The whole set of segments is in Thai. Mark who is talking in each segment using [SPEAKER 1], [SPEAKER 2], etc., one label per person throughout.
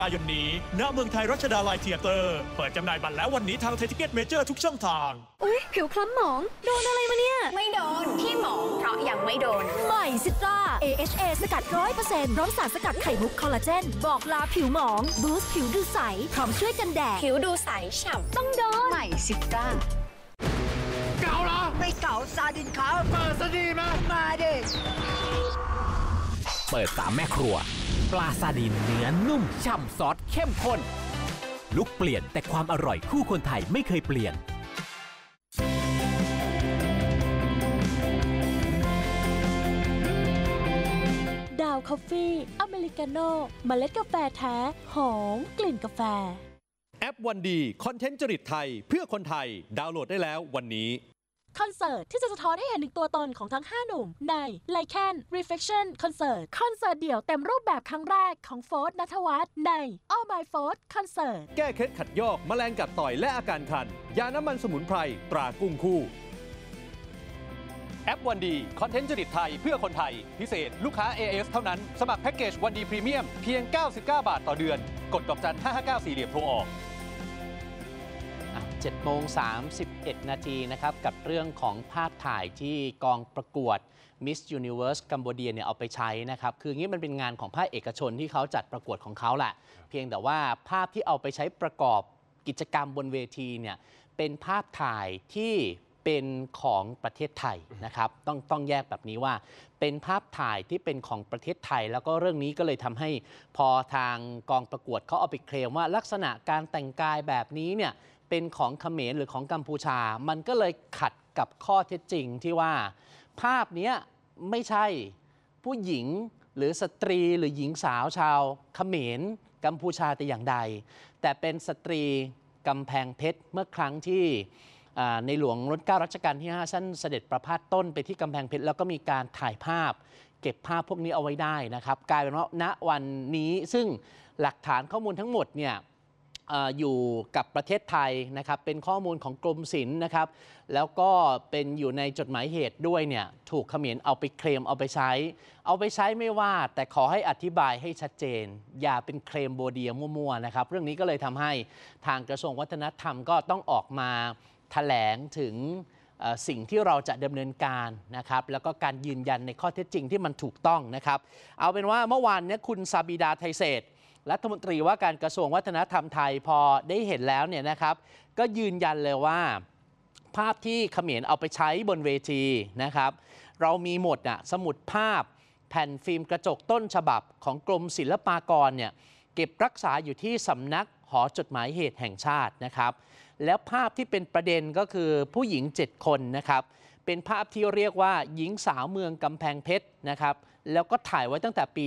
[SPEAKER 1] ายนนี้ณเมืองไทยรัชดาลัยเธียเตอร์เปิดจำหน่ายบัตรแล้ววันนี้ทางไทยทิเก็ตเมเจอร์ทุกช่องทาง
[SPEAKER 2] อุ๊ยผิวคล้ำหมองโดนอะไรมาเนี่ย
[SPEAKER 3] ไม่โดนที่หมองเพราะยังไม่โดน
[SPEAKER 2] ใหม่ซิตรา AHA สกัด 100% พร้อมสารสกัดไข่มุกคอลลาเจนบอกลาผิวหมองบูสต์ผิวดูใสพร้อมช่วยกันแดด
[SPEAKER 3] ผิวดูใสฉ่ำ
[SPEAKER 2] ต้องโดน
[SPEAKER 3] ใหม่ซิตรา
[SPEAKER 4] เก่าเหรอ
[SPEAKER 5] ไม่เก่าซาดินครับ
[SPEAKER 4] เปิดซะดี
[SPEAKER 5] มาดิ
[SPEAKER 6] เปิด3แม่ครัวปลาซาดินเนื้อนุ่มฉ่ำซอสเข้มข้นลุกเปลี่ยนแต่ความอร่อยคู่คนไทยไม่เคยเปลี่ยน
[SPEAKER 7] ดาวคอฟฟี่อเมริกาโน่เมล็ดกาแฟแท้หอมกลิ่นกาแฟ
[SPEAKER 1] แอปวันดีคอนเทนต์จริตไทยเพื่อคนไทยดาวน์โหลดได้แล้ววันนี้
[SPEAKER 7] คอนเสิร์ตที่จะสะท้อนให้เห็นถึงตัวตนของทั้ง5หนุ่มใน Lycan Reflection Concert คอนเสิร์ตเดี่ยวเต็มรูปแบบครั้งแรกของโฟร์ธ ณัฐวัฒน์ใน All My Fourth Concert
[SPEAKER 1] แก้เคล็ดขัดยอกแมลงกัดต่อยและอาการคันยาน้ำมันสมุนไพรตรากุ้งคู่แอปวันดีคอนเทนต์จริตไทยเพื่อคนไทยพิเศษลูกค้า AS เท่านั้นสมัครแพ็กเกจวันดีพรีเมียมเพียง99 บาทต่อเดือนกดดอกจัน559 4เหลี่ยมโทรออก
[SPEAKER 8] 7:31 นาทีนะครับกับเรื่องของภาพถ่ายที่กองประกวด Miss Universe กัมพูชาเนี่ยเอาไปใช้นะครับคืองี้มันเป็นงานของภาคเอกชนที่เขาจัดประกวดของเขาแหละเพียงแต่ว่าภาพที่เอาไปใช้ประกอบกิจกรรมบนเวทีเนี่ยเป็นภาพถ่ายที่เป็นของประเทศไทยนะครับต้องแยกแบบนี้ว่าเป็นภาพถ่ายที่เป็นของประเทศไทยแล้วก็เรื่องนี้ก็เลยทำให้พอทางกองประกวดเขาเอาไปเคลมว่าลักษณะการแต่งกายแบบนี้เนี่ยเป็นของเขมรหรือของกัมพูชามันก็เลยขัดกับข้อเท็จจริงที่ว่าภาพนี้ไม่ใช่ผู้หญิงหรือสตรีหรือหญิงสาวชาวเขมรกัมพูชาแต่อย่างใดแต่เป็นสตรีกำแพงเพชรเมื่อครั้งที่ในหลวงรัชกาลรัชกาลที่5ท่านเสด็จประพาสต้นไปที่กำแพงเพชรแล้วก็มีการถ่ายภาพเก็บภาพพวกนี้เอาไว้ได้นะครับกลายเป็นว่าณวันนี้ซึ่งหลักฐานข้อมูลทั้งหมดเนี่ยอยู่กับประเทศไทยนะครับเป็นข้อมูลของกรมศิลป์นะครับแล้วก็เป็นอยู่ในจดหมายเหตุด้วยเนี่ยถูกเขมรเอาไปเคลมเอาไปใช้ไม่ว่าแต่ขอให้อธิบายให้ชัดเจนอย่าเป็นเคลมโบเดียมั่วๆนะครับเรื่องนี้ก็เลยทำให้ทางกระทรวงวัฒนธรรมก็ต้องออกมาแถลงถึงสิ่งที่เราจะดำเนินการนะครับแล้วก็การยืนยันในข้อเท็จจริงที่มันถูกต้องนะครับเอาเป็นว่าเมื่อวานนี้คุณซาบิดาไทยเศรษฐ์รัฐมนตรีว่าการกระทรวงวัฒนธรรมไทยพอได้เห็นแล้วเนี่ยนะครับก็ยืนยันเลยว่าภาพที่เขมรเอาไปใช้บนเวทีนะครับเรามีหมดสมุดภาพแผ่นฟิล์มกระจกต้นฉบับของกรมศิลปากรเนี่ยเก็บรักษาอยู่ที่สำนักหอจดหมายเหตุแห่งชาตินะครับแล้วภาพที่เป็นประเด็นก็คือผู้หญิง7คนนะครับเป็นภาพที่เรียกว่าหญิงสาวเมืองกำแพงเพชรนะครับแล้วก็ถ่ายไว้ตั้งแต่ปี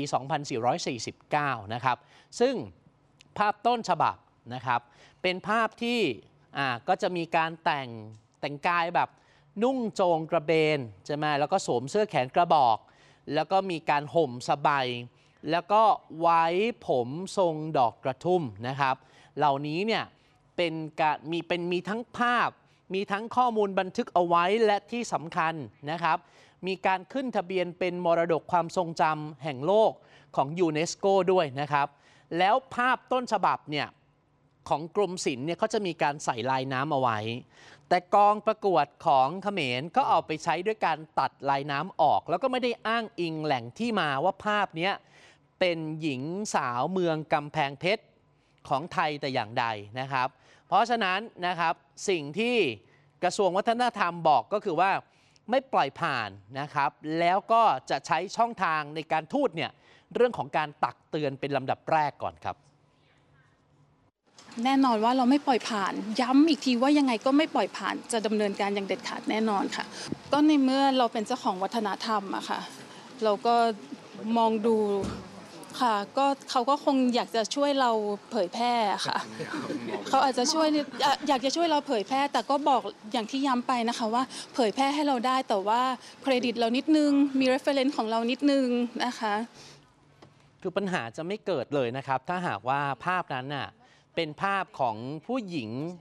[SPEAKER 8] 2449 นะครับซึ่งภาพต้นฉบับนะครับเป็นภาพที่ก็จะมีการแต่งกายแบบนุ่งโจงกระเบนใช่ไหมแล้วก็สวมเสื้อแขนกระบอกแล้วก็มีการห่มสบายแล้วก็ไว้ผมทรงดอกกระทุ่มนะครับเหล่านี้เนี่ยมีทั้งภาพมีทั้งข้อมูลบันทึกเอาไว้และที่สำคัญนะครับมีการขึ้นทะเบียนเป็นมรดกความทรงจำแห่งโลกของยูเนสโกด้วยนะครับแล้วภาพต้นฉบับเนี่ยของกรมศิลป์เนี่ยเขาจะมีการใส่ลายน้ำเอาไว้แต่กองประกวดของเขมรก็เอาไปใช้ด้วยการตัดลายน้ำออกแล้วก็ไม่ได้อ้างอิงแหล่งที่มาว่าภาพนี้เป็นหญิงสาวเมืองกำแพงเพชรของไทยแต่อย่างใดนะครับเพราะฉะนั้นนะครับสิ่งที่กระทรวงวัฒนธรรมบอกก็คือว่าไม่ปล่อยผ่านนะครับแล้วก็จะใช้ช่องทางในการทูตเนี่ยเรื่องของการตักเตือนเป็นลำดับแรกก่อนครับ
[SPEAKER 9] แน่นอนว่าเราไม่ปล่อยผ่านย้ำอีกทีว่ายังไงก็ไม่ปล่อยผ่านจะดำเนินการอย่างเด็ดขาดแน่นอนค่ะก็ในเมื่อเราเป็นเจ้าของวัฒนธรรมอะค่ะเราก็มองดูค่ะก็เขาก็คงอยากจะช่วยเราเผยแพร่ค่ะเขาอาจจะช่วยอยากจะช่วยเราเผยแพร่แต่ก็บอกอย่างที่ย้ำไปนะคะว่าเผยแพร่ให้เราได้แต่ว่าเครดิตเรานิดนึงมี reference ของเรานิดนึงนะคะ
[SPEAKER 8] คือปัญหาจะไม่เกิดเลยนะครับถ้าหากว่าภาพนั้นน่ะเป็นภาพของผู้หญิง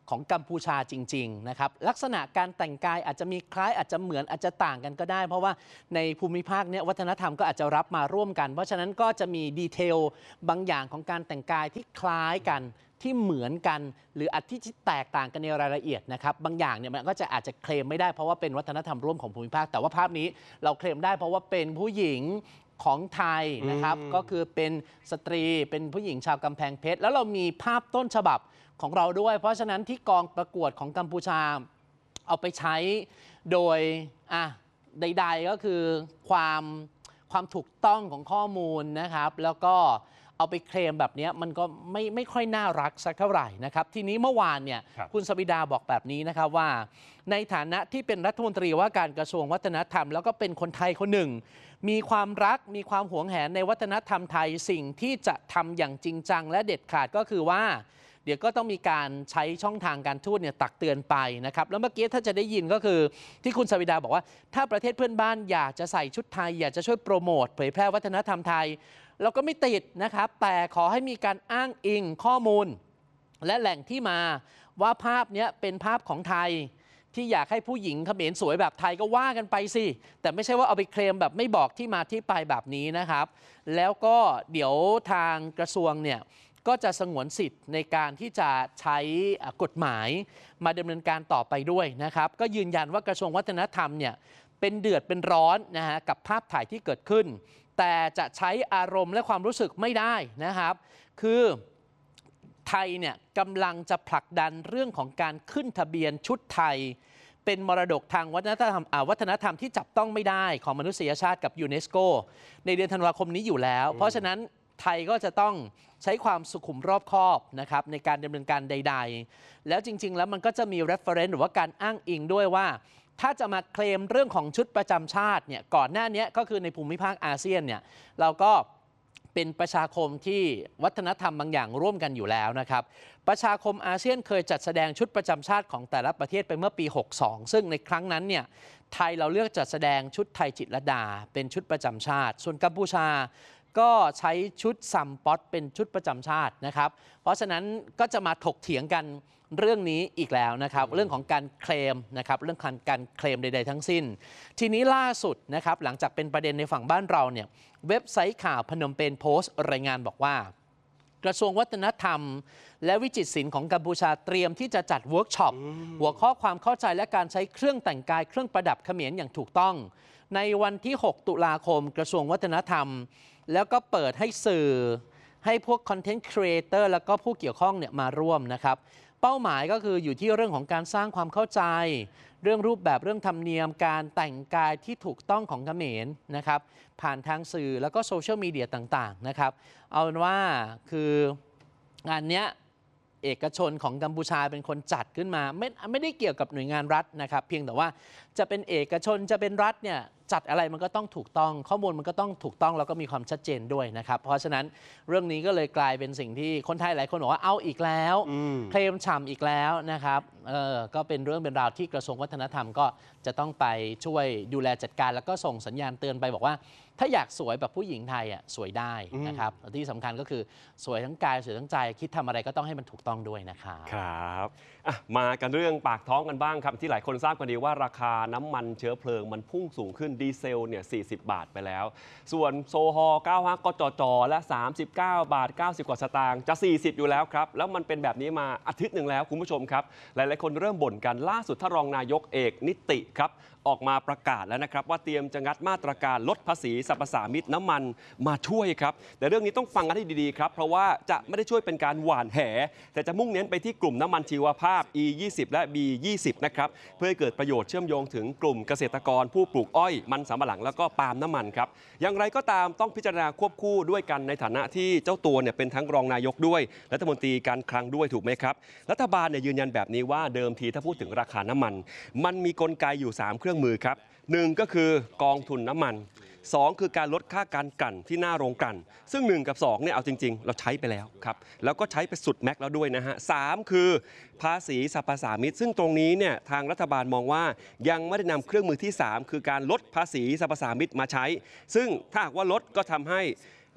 [SPEAKER 8] ของกัมพูชาจริงๆนะครับลักษณะการแต่งกายอาจจะมีคล้ายอาจจะเหมือนอาจจะต่างกันก็ได้ เพราะว่าในภูมิภาคนี้วัฒนธรรมก็อาจจะรับมาร่วมกันเพราะฉะนั้นก็จะมีดีเทลบางอย่างของการแต่งกายที่คล้ายกันที่เหมือนกันหรืออาจที่แตกต่างกันในรายละเอียดนะครับบางอย่างเนี่ยมันก็จะอาจจะเคลมไม่ได้เพราะว่าเป็นวัฒนธรรมร่วมของภูมิภาคแต่ว่าภาพนี้เราเคลมได้เพราะว่าเป็นผู้หญิงของไทยนะครับก็คือเป็นสตรีเป็นผู้หญิงชาวกำแพงเพชรแล้วเรามีภาพต้นฉบับของเราด้วยเพราะฉะนั้นที่กองประกวดของกัมพูชาเอาไปใช้โดยใดๆก็คือความถูกต้องของข้อมูลนะครับแล้วก็เอาไปเคลมแบบนี้มันก็ไม่ค่อยน่ารักสักเท่าไหร่นะครับทีนี้เมื่อวานเนี่ย คุณสวิดาบอกแบบนี้นะครับว่าในฐานะที่เป็นรัฐมนตรีว่าการกระทรวงวัฒนธรรมแล้วก็เป็นคนไทยคนหนึ่งมีความรักมีความหวงแหนในวัฒนธรรมไทยสิ่งที่จะทำอย่างจริงจังและเด็ดขาดก็คือว่าเดี๋ยวก็ต้องมีการใช้ช่องทางการทูตเนี่ยตักเตือนไปนะครับแล้วเมื่อกี้ถ้าจะได้ยินก็คือที่คุณสวิดาบอกว่าถ้าประเทศเพื่อนบ้านอยากจะใส่ชุดไทยอยากจะช่วยโปรโมทเผยแพร่วัฒนธรรมไทยเราก็ไม่ติดนะครับแต่ขอให้มีการอ้างอิงข้อมูลและแหล่งที่มาว่าภาพนี้เป็นภาพของไทยที่อยากให้ผู้หญิงเขมรสวยแบบไทยก็ว่ากันไปสิแต่ไม่ใช่ว่าเอาไปเคลมแบบไม่บอกที่มาที่ไปแบบนี้นะครับแล้วก็เดี๋ยวทางกระทรวงเนี่ยก็จะสงวนสิทธิ์ในการที่จะใช้กฎหมายมาดำเนินการต่อไปด้วยนะครับก็ยืนยันว่ากระทรวงวัฒนธรรมเนี่ยเป็นเดือดเป็นร้อนนะฮะกับภาพถ่ายที่เกิดขึ้นแต่จะใช้อารมณ์และความรู้สึกไม่ได้นะครับคือไทยเนี่ยกำลังจะผลักดันเรื่องของการขึ้นทะเบียนชุดไทยเป็นมรดกทางวัฒนธรรมที่จับต้องไม่ได้ของมนุษยชาติกับยูเนสโกในเดือนธันวาคมนี้อยู่แล้วเพราะฉะนั้นไทยก็จะต้องใช้ความสุขุมรอบคอบนะครับในการดำเนินการใดๆแล้วจริงๆแล้วมันก็จะมี reference หรือว่าการอ้างอิงด้วยว่าถ้าจะมาเคลมเรื่องของชุดประจำชาติเนี่ยก่อนหน้านี้ก็คือในภูมิภาคอาเซียนเนี่ยเราก็เป็นประชาคมที่วัฒนธรรมบางอย่างร่วมกันอยู่แล้วนะครับประชาคมอาเซียนเคยจัดแสดงชุดประจำชาติของแต่ละประเทศไปเมื่อปี 62 ซึ่งในครั้งนั้นเนี่ยไทยเราเลือกจัดแสดงชุดไทยจิตรลดาเป็นชุดประจำชาติส่วนกัมพูชาก็ใช้ชุดซัมป๊อตเป็นชุดประจำชาตินะครับเพราะฉะนั้นก็จะมาถกเถียงกันเรื่องนี้อีกแล้วนะครับเรื่องของการเคลมนะครับเรื่องการเคลมใดๆทั้งสิ้นทีนี้ล่าสุดนะครับหลังจากเป็นประเด็นในฝั่งบ้านเราเนี่ยเว็บไซต์ข่าวพนมเปญโพสต์รายงานบอกว่ากระทรวงวัฒนธรรมและวิจิตรศิลป์ของกัมพูชาเตรียมที่จะจัดเวิร์กช็อปหัวข้อความเข้าใจและการใช้เครื่องแต่งกายเครื่องประดับเขมรอย่างถูกต้องในวันที่ 6 ตุลาคมกระทรวงวัฒนธรรมแล้วก็เปิดให้สื่อให้พวกคอนเทนต์ครีเอเตอร์แล้วก็ผู้เกี่ยวข้องเนี่ยมาร่วมนะครับเป้าหมายก็คืออยู่ที่เรื่องของการสร้างความเข้าใจเรื่องรูปแบบเรื่องธรรมเนียมการแต่งกายที่ถูกต้องของเขมรนะครับผ่านทางสื่อแล้วก็โซเชียลมีเดียต่างๆนะครับเอาเป็นว่าคืองานเนี้ยเอกชนของกัมพูชาเป็นคนจัดขึ้นมาไม่ได้เกี่ยวกับหน่วยงานรัฐนะครับเพียงแต่ว่าจะเป็นเอกชนจะเป็นรัฐเนี่ยจัดอะไรมันก็ต้องถูกต้องข้อมูลมันก็ต้องถูกต้องแล้วก็มีความชัดเจนด้วยนะครับเพราะฉะนั้นเรื่องนี้ก็เลยกลายเป็นสิ่งที่คนไทยหลายคนบอกว่าเอาอีกแล้วเคลมฉ่ำอีกแล้วนะครับก็เป็นเรื่องเป็นราวที่กระทรวงวัฒนธรรมก็จะต้องไปช่วยดูแลจัดการแล้วก็ส่งสัญญาณเตือนไปบอกว่าถ้าอยากสวยแบบผู้หญิงไทยอ่ะสวยได้นะครับที่สำคัญก็คือสวยทั้งกายสวยทั้งใจคิดทำอะไรก็ต้องให้มันถูกต้องด้วยนะครับ
[SPEAKER 10] ครับมากันเรื่องปากท้องกันบ้างครับที่หลายคนทราบกันดีว่าราคาน้ำมันเชื้อเพลิงมันพุ่งสูงขึ้นดีเซลเนี่ย40 บาทไปแล้วส่วนโซฮอล์95กจและ39 บาท 90 กว่าสตางค์จะ40อยู่แล้วครับแล้วมันเป็นแบบนี้มาอาทิตย์หนึ่งแล้วคุณผู้ชมครับหลายๆคนเริ่มบ่นกันล่าสุดท่านรองนายกเอกนิติครับออกมาประกาศแล้วนะครับว่าเตรียมจะงัดมาตรการลดภาษีสรรพสามิตน้ำมันมาช่วยครับแต่เรื่องนี้ต้องฟังกันให้ดีๆครับเพราะว่าจะไม่ได้ช่วยเป็นการหว่านแหแต่จะมุ่งเน้นไปที่กลุ่มน้ำมันชีวภาพ E20 และ B20 นะครับเพื่อให้เกิดประโยชน์เชื่อมโยงถึงกลุ่มเกษตรกรผู้ปลูกอ้อยมันสำปะหลังแล้วก็ปาล์มน้ำมันครับอย่างไรก็ตามต้องพิจารณาควบคู่ด้วยกันในฐานะที่เจ้าตัวเนี่ยเป็นทั้งรองนายกด้วยรัฐมนตรีการคลังด้วยถูกไหมครับรัฐบาลเนี่ยยืนยันแบบนี้ว่าเดิมทีถ้าพูดถึงราคาน้ำมันมีกลไกอยู่3เครื่องมือครับ1ก็คือกองทุนน้ำมัน2คือการลดค่าการกลั่นที่หน้าโรงกลั่นซึ่ง1กับ2เนี่ยเอาจริงๆเราใช้ไปแล้วครับแล้วก็ใช้ไปสุดแม็กแล้วด้วยนะฮะ3คือภาษีสรรพสามิตซึ่งตรงนี้เนี่ยทางรัฐบาลมองว่ายังไม่ได้นำเครื่องมือที่3คือการลดภาษีสรรพสามิตมาใช้ซึ่งถ้าหากว่าลดก็ทำให้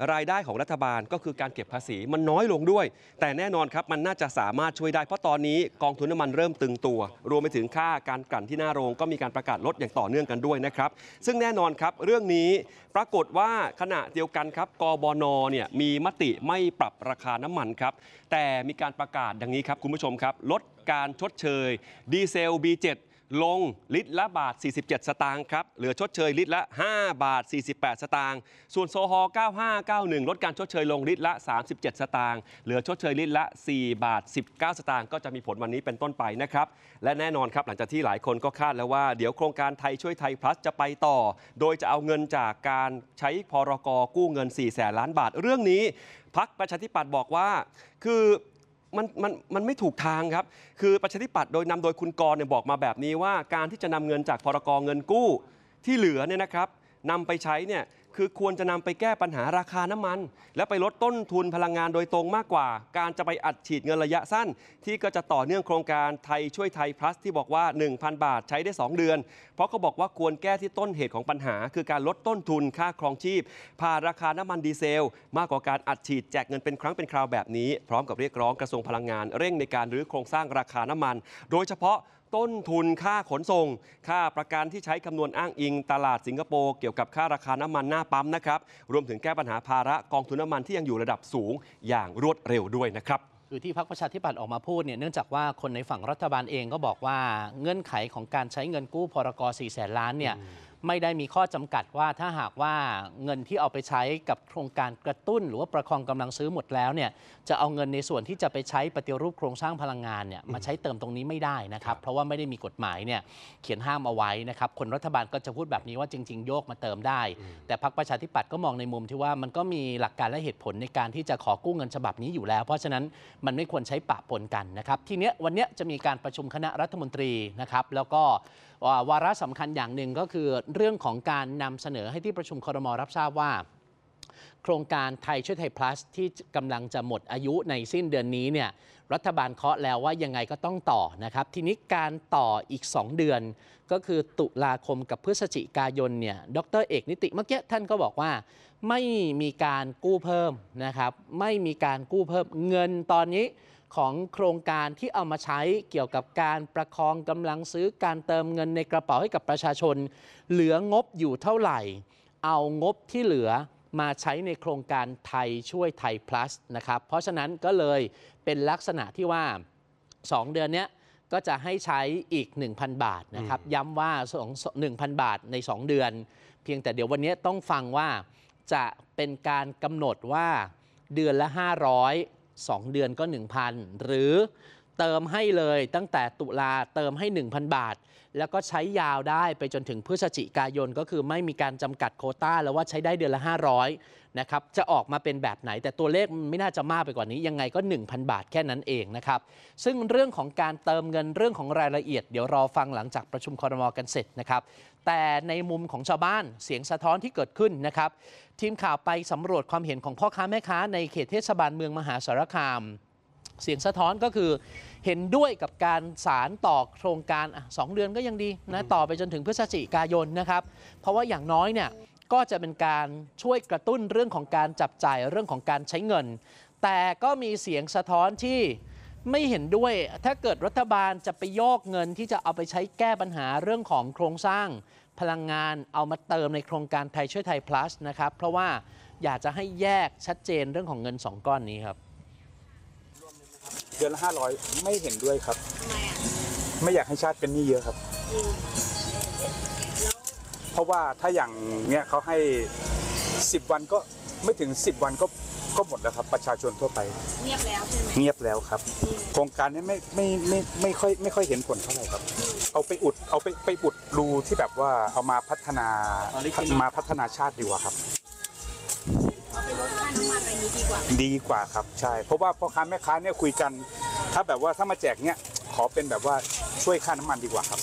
[SPEAKER 10] รายได้ของรัฐบาลก็คือการเก็บภาษีมันน้อยลงด้วยแต่แน่นอนครับมันน่าจะสามารถช่วยได้เพราะตอนนี้กองทุนน้ำมันเริ่มตึงตัวรวมไปถึงค่าการกลั่นที่หน้าโรงก็มีการประกาศลดอย่างต่อเนื่องกันด้วยนะครับซึ่งแน่นอนครับเรื่องนี้ปรากฏว่าขณะเดียวกันครับกบน.เนี่ยมีมติไม่ปรับราคาน้ำมันครับแต่มีการประกาศดังนี้ครับคุณผู้ชมครับลดการชดเชยดีเซล B7 ลงลิตรละบาท47 สตางค์ครับเหลือชดเชยลิตรละ5 บาท 48 สตางค์ส่วนโซฮอล์9591ลดการชดเชยลงลิตรละ37 สตางค์เหลือชดเชยลิตรละ4 บาท 19 สตางค์ก็จะมีผลวันนี้เป็นต้นไปนะครับและแน่นอนครับหลังจากที่หลายคนก็คาดแล้วว่าเดี๋ยวโครงการไทยช่วยไทย plus จะไปต่อโดยจะเอาเงินจากการใช้พรก.กู้เงิน4 แสนล้านบาทเรื่องนี้พรรคประชาธิปัตย์บอกว่าคือมันไม่ถูกทางครับคือประชาธิปัตย์โดยนำโดยคุณกรณ์เนี่ยบอกมาแบบนี้ว่าการที่จะนำเงินจากพรก.เงินกู้ที่เหลือเนี่ยนะครับนำไปใช้เนี่ยคือควรจะนำไปแก้ปัญหาราคาน้ำมันและไปลดต้นทุนพลังงานโดยตรงมากกว่าการจะไปอัดฉีดเงินระยะสั้นที่ก็จะต่อเนื่องโครงการไทยช่วยไทย plus ที่บอกว่า 1,000 บาทใช้ได้ 2 เดือนเพราะเขาบอกว่าควรแก้ที่ต้นเหตุของปัญหาคือการลดต้นทุนค่าครองชีพผ่านราคาน้ำมันดีเซลมากกว่าการอัดฉีดแจกเงินเป็นครั้งเป็นคราวแบบนี้พร้อมกับเรียกร้องกระทรวงพลังงานเร่งในการรื้อโครงสร้างราคาน้ำมันโดยเฉพาะต้นทุนค่าขนส่งค่าประกันที่ใช้คำนวณอ้างอิงตลาดสิงคโปร์เกี่ยวกับค่าราคาน้ำมันหน้าปั๊มนะครับรวมถึงแก้ปัญหาภาระกองทุนน้ำมันที่ยังอยู่ระดับสูงอย่างรวดเร็วด้วยนะครับ
[SPEAKER 8] คือที่พรรคประชาธิปัตย์ออกมาพูดเนี่ยเนื่องจากว่าคนในฝั่งรัฐบาลเองก็บอกว่าเงื่อนไขของการใช้เงินกู้พรก. 4 แสนล้านเนี่ยไม่ได้มีข้อจำกัดว่าถ้าหากว่าเงินที่เอาไปใช้กับโครงการกระตุ้นหรือว่าประคองกำลังซื้อหมดแล้วเนี่ยจะเอาเงินในส่วนที่จะไปใช้ปฏิรูปโครงสร้างพลังงานเนี่ยมาใช้เติมตรงนี้ไม่ได้นะครับเพราะว่าไม่ได้มีกฎหมายเนี่ยเขียนห้ามเอาไว้นะครับคนรัฐบาลก็จะพูดแบบนี้ว่าจริงๆโยกมาเติมได้แต่พรรคประชาธิปัตย์ก็มองในมุมที่ว่ามันก็มีหลักการและเหตุผลในการที่จะขอกู้เงินฉบับนี้อยู่แล้วเพราะฉะนั้นมันไม่ควรใช้ปะปนกันนะครับทีเนี้ยวันนี้จะมีการประชุมคณะรัฐมนตรีนะครับแล้วก็วาระสำคัญอย่างหนึ่งก็คือเรื่องของการนำเสนอให้ที่ประชุมครม.รับทราบว่าโครงการไทยช่วยไทย plus ที่กำลังจะหมดอายุในสิ้นเดือนนี้เนี่ยรัฐบาลเคาะแล้วว่ายังไงก็ต้องต่อนะครับทีนี้การต่ออีก2เดือนก็คือตุลาคมกับพฤศจิกายนเนี่ยดร.เอกนิติเมื่อกี้ท่านก็บอกว่าไม่มีการกู้เพิ่มนะครับไม่มีการกู้เพิ่มเงินตอนนี้ของโครงการที่เอามาใช้เกี่ยวกับการประคองกำลังซื้อการเติมเงินในกระเป๋าให้กับประชาชนเหลืองบอยู่เท่าไหร่เอางบที่เหลือมาใช้ในโครงการไทยช่วยไทย plus นะครับเพราะฉะนั้นก็เลยเป็นลักษณะที่ว่า2เดือนนี้ก็จะให้ใช้อีก 1,000 บาทนะครับย้ำว่า 1,000 บาทใน2เดือนเพียงแต่เดี๋ยววันนี้ต้องฟังว่าจะเป็นการกำหนดว่าเดือนละ500 2 เดือนก็ 1,000 หรือเติมให้เลยตั้งแต่ตุลาเติมให้ 1,000 บาทแล้วก็ใช้ยาวได้ไปจนถึงพฤศจิกายนก็คือไม่มีการจำกัดโควต้าแล้วว่าใช้ได้เดือนละ500นะครับจะออกมาเป็นแบบไหนแต่ตัวเลขมันไม่น่าจะมากไปกว่านี้ยังไงก็ 1,000 บาทแค่นั้นเองนะครับซึ่งเรื่องของการเติมเงินเรื่องของรายละเอียดเดี๋ยวรอฟังหลังจากประชุมครม.กันเสร็จนะครับแต่ในมุมของชาวบ้านเสียงสะท้อนที่เกิดขึ้นนะครับทีมข่าวไปสำรวจความเห็นของพ่อค้าแม่ค้าในเขตเทศบาลเมืองมหาสารคามเสียงสะท้อนก็คือเห็นด้วยกับการสานต่อโครงการ2 เดือนก็ยังดีนะต่อไปจนถึงพฤศจิกายนนะครับเพราะว่าอย่างน้อยเนี่ยก็จะเป็นการช่วยกระตุ้นเรื่องของการจับจ่ายเรื่องของการใช้เงินแต่ก็มีเสียงสะท้อนที่ไม่เห็นด้วยถ้าเกิดรัฐบาลจะไปโยกเงินที่จะเอาไปใช้แก้ปัญหาเรื่องของโครงสร้างพลังงานเอามาเติมในโครงการไทยช่วยไทย plus นะครับเพราะว่าอยากจะให้แยกชัดเจนเรื่องของเงิน2ก้อนนี้ครับ
[SPEAKER 11] เดือนละ500ไม่เห็นด้วยครับไม่อยากให้ชาติเป็นหนี้เยอะครับเพราะว่าถ้าอย่างเนี้ยเขาให้10 วันก็ไม่ถึง10 วันก็หมดแล้วครับประชาชนทั่วไปเงียบแล้วใช่ไหมเงียบแล้วครับโครงการนี้ไม่ค่อยเห็นผลเท่าไหร่ครับเอาไปอุดรูที่แบบว่าเอามาพัฒนาชาติดีกว่าครับดีกว่าครับใช่เพราะว่าพ่อค้าแม่ค้าเนี่ยคุยกันถ้าแบบว่าถ้ามาแจกเนี่ยขอเป็นแบบว่าช่วยค่าน้ำมันดีกว่าครับ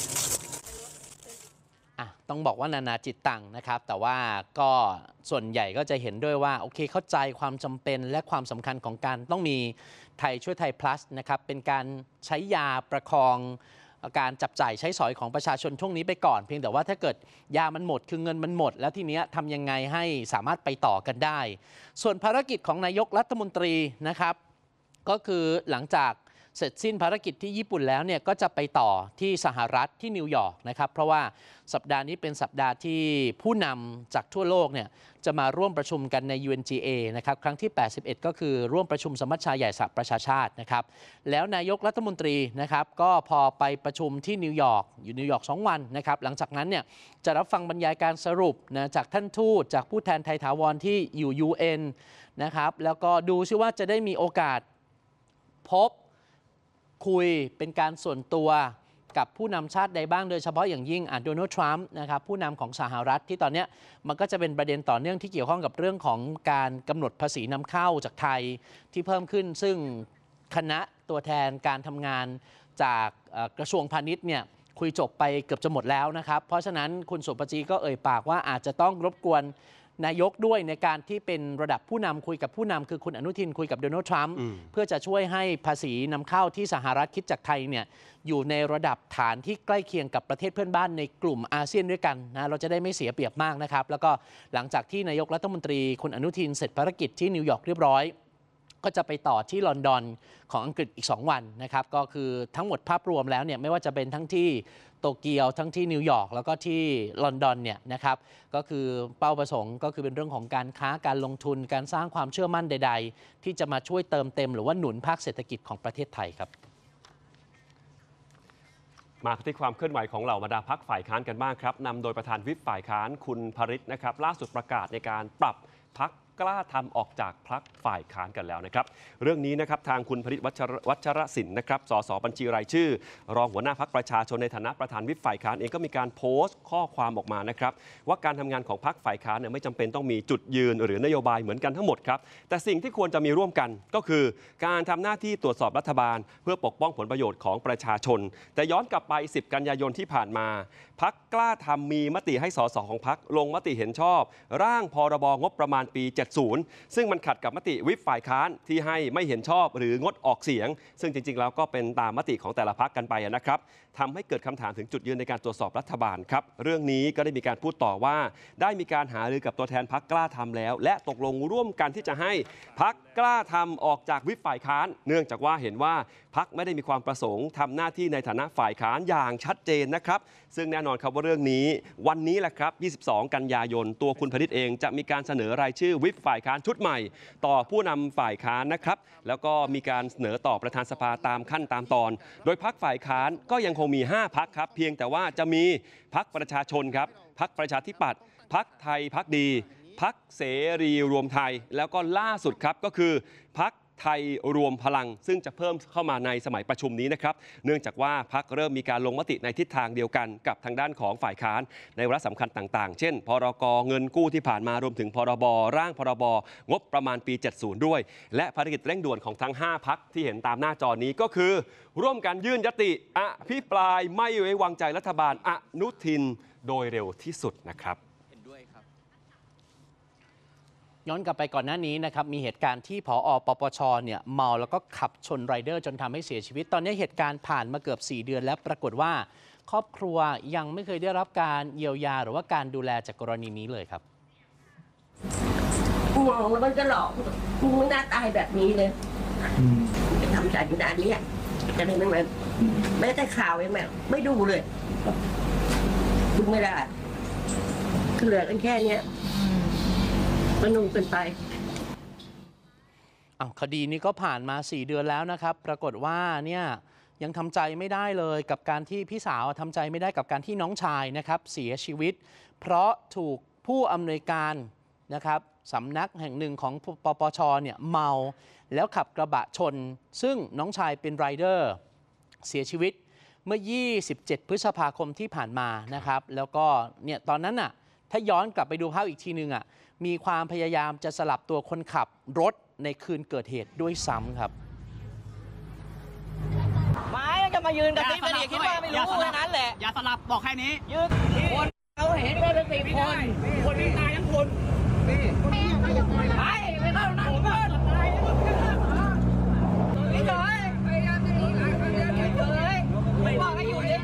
[SPEAKER 8] ต้องบอกว่านานาจิตตังนะครับแต่ว่าก็ส่วนใหญ่ก็จะเห็นด้วยว่าโอเคเข้าใจความจำเป็นและความสำคัญของการต้องมีไทยช่วยไทย plus นะครับเป็นการใช้ยาประคองการจับจ่ายใช้สอยของประชาชนช่วงนี้ไปก่อนเพียงแต่ว่าถ้าเกิดยามันหมดคือเงินมันหมดแล้วทีนี้ทำยังไงให้สามารถไปต่อกันได้ส่วนภารกิจของนายกรัฐมนตรีนะครับก็คือหลังจากเสร็จสิ้นภารกิจที่ญี่ปุ่นแล้วเนี่ยก็จะไปต่อที่สหรัฐที่นิวยอร์กนะครับเพราะว่าสัปดาห์นี้เป็นสัปดาห์ที่ผู้นำจากทั่วโลกเนี่ยจะมาร่วมประชุมกันใน UNGA นะครับครั้งที่ 81 ก็คือร่วมประชุมสมัชชาใหญ่สหประชาชาตินะครับแล้วนายกรัฐมนตรีนะครับก็พอไปประชุมที่นิวยอร์กอยู่นิวยอร์ก2 วันนะครับหลังจากนั้นเนี่ยจะรับฟังบรรยายการสรุปนะจากท่านทูตจากผู้แทนไทยถาวรที่อยู่ UN นะครับแล้วก็ดูซิว่าจะได้มีโอกาสพบคุยเป็นการส่วนตัวกับผู้นำชาติใดบ้างโดยเฉพาะอย่างยิ่งโดนัลด์ทรัมป์นะครับผู้นำของสหรัฐที่ตอนนี้มันก็จะเป็นประเด็นต่อเนื่องที่เกี่ยวข้องกับเรื่องของการกำหนดภาษีนำเข้าจากไทยที่เพิ่มขึ้นซึ่งคณะตัวแทนการทำงานจากกระทรวงพาณิชย์เนี่ยคุยจบไปเกือบจะหมดแล้วนะครับเพราะฉะนั้นคุณสุปจีก็เอ่ยปากว่าอาจจะต้องรบกวนนายกด้วยในการที่เป็นระดับผู้นำคุยกับผู้นำคือคุณอนุทินคุยกับโดนัลด์ทรัมป์เพื่อจะช่วยให้ภาษีนำเข้าที่สหรัฐคิดจากไทยเนี่ยอยู่ในระดับฐานที่ใกล้เคียงกับประเทศเพื่อนบ้านในกลุ่มอาเซียนด้วยกันนะเราจะได้ไม่เสียเปรียบมากนะครับแล้วก็หลังจากที่นายกรัฐมนตรีคุณอนุทินเสร็จภารกิจที่นิวยอร์กเรียบร้อยก็จะไปต่อที่ลอนดอนของอังกฤษอีก2 วันนะครับก็คือทั้งหมดภาพรวมแล้วเนี่ยไม่ว่าจะเป็นทั้งที่โตเกียวทั้งที่นิวยอร์กแล้วก็ที่ลอนดอนเนี่ยนะครับก็คือเป้าประสงค์ก็คือเป็นเรื่องของการค้าการลงทุนการสร้างความเชื่อมั่นใดๆที่จะมาช่วยเติมเต็มหรือว่าหนุนภาคเศรษฐกิจของประเทศไทยครับ
[SPEAKER 10] มาที่ความเคลื่อนไหวของเหล่าบรรดาพรรคฝ่ายค้านกันบ้างครับนำโดยประธานวิปฝ่ายค้านคุณพริษนะครับล่าสุดประกาศในการปรับพรรคกล้าทำออกจากพรรคฝ่ายค้านกันแล้วนะครับเรื่องนี้นะครับทางคุณพริษวัชรศิลป์นะครับสสบัญชีรายชื่อรองหัวหน้าพรรคประชาชนในฐานะประธานวิปฝ่ายค้านเองก็มีการโพสต์ข้อความออกมานะครับว่าการทำงานของพรรคฝ่ายค้านเนี่ยไม่จำเป็นต้องมีจุดยืนหรือนโยบายเหมือนกันทั้งหมดครับแต่สิ่งที่ควรจะมีร่วมกันก็คือการทำหน้าที่ตรวจสอบรัฐบาลเพื่อปกป้องผลประโยชน์ของประชาชนแต่ย้อนกลับไป10 กันยายนที่ผ่านมาพรรคกล้าทำมีมติให้สสของพรรคลงมติเห็นชอบร่างพรบงบประมาณปี 70ซึ่งมันขัดกับมติวิปฝ่ายค้านที่ให้ไม่เห็นชอบหรืองดออกเสียงซึ่งจริงๆแล้วก็เป็นตามมติของแต่ละพรรคกันไปนะครับทำให้เกิดคำถามถึงจุดยืนในการตรวจสอบรัฐบาลครับเรื่องนี้ก็ได้มีการพูดต่อว่าได้มีการหารือกับตัวแทนพรรคกล้าทำแล้วและตกลงร่วมกันที่จะให้พรรคกล้าทำออกจากวิปฝ่ายค้านเนื่องจากว่าเห็นว่าพรรคไม่ได้มีความประสงค์ทำหน้าที่ในฐานะฝ่ายค้านอย่างชัดเจนนะครับซึ่งแน่นอนครับว่าเรื่องนี้วันนี้แหละครับ22 กันยายนตัวคุณพริษเองจะมีการเสนอรายชื่อวิปฝ่ายค้านชุดใหม่ต่อผู้นำฝ่ายค้านนะครับแล้วก็มีการเสนอต่อประธานสภาตามขั้นตามตอนโดยพรรคฝ่ายค้านก็ยังคงมี5 พรรคครับเพียงแต่ว่าจะมีพรรคประชาชนครับพรรคประชาธิปัตย์พรรคไทยพรรคดีพรรคเสรีรวมไทยแล้วก็ล่าสุดครับก็คือพรรคไทยรวมพลังซึ่งจะเพิ่มเข้ามาในสมัยประชุมนี้นะครับเนื่องจากว่าพรรคเริ่มมีการลงมติในทิศทางเดียวกันกับทางด้านของฝ่ายค้านในวาระสำคัญต่างๆเช่นพรก.เงินกู้ที่ผ่านมารวมถึงพรบ.ร่างพรบ.งบประมาณปี 70 ด้วยและภารกิจเร่งด่วนของทั้ง5 พรรคที่เห็นตามหน้าจอนี้ก็คือร่วมกันยื่นยติอภิปรายไม่ไว้วางใจรัฐบาลอนุทินโดยเร็วที่สุดนะครับ
[SPEAKER 8] ย้อนกลับไปก่อนหน้านี้นะครับมีเหตุการณ์ที่ผอ.ปปช.เนี่ยเมาแล้วก็ขับชนไรเดอร์จนทำให้เสียชีวิตตอนนี้เหตุการณ์ผ่านมาเกือบ4 เดือนแล้วปรากฏว่าครอบครัวยังไม่เคยได้รับการเยียวยาหรือว่าการดูแลจากกรณีนี้เลยครับ
[SPEAKER 12] มองแล้วมันก็หลอกมึงไม่น่าตายแบบนี้เลยจะทำใจอยู่นานนี้จะได้ไม่แม้แต่ข่าวยังไม่ดูเลยดูไม่ได้เหลือกันแค่นี้มันนุ่มเกินไป
[SPEAKER 8] คดีนี้ก็ผ่านมา4 เดือนแล้วนะครับปรากฏว่าเนี่ยยังทำใจไม่ได้เลยกับการที่พี่สาวทำใจไม่ได้กับการที่น้องชายนะครับเสียชีวิตเพราะถูกผู้อำนวยการนะครับสำนักแห่งหนึ่งของปปช.เนี่ยเมาแล้วขับกระบะชนซึ่งน้องชายเป็นไรเดอร์เสียชีวิตเมื่อ27 พฤษภาคมที่ผ่านมานะครับแล้วก็เนี่ยตอนนั้นน่ะถ้าย้อนกลับไปดูภาพอีกทีนึงมีความพยายามจะสลับตัวคนขับรถในคืนเกิดเหตุด้วยซ้ำครับ
[SPEAKER 5] ไม่จะมายืนกับติ๊กไม่ได้คิดว่าไม่รู้แค่นั้นแหละอย่าสลับบอกแค่นี้ยืนคนเขาเห็นเป็น10 คนคนที่ตายทั้งคนไม่เข้าหนังก่อนไม่เฉยไม่เฉยบอกให้อยู่ดิ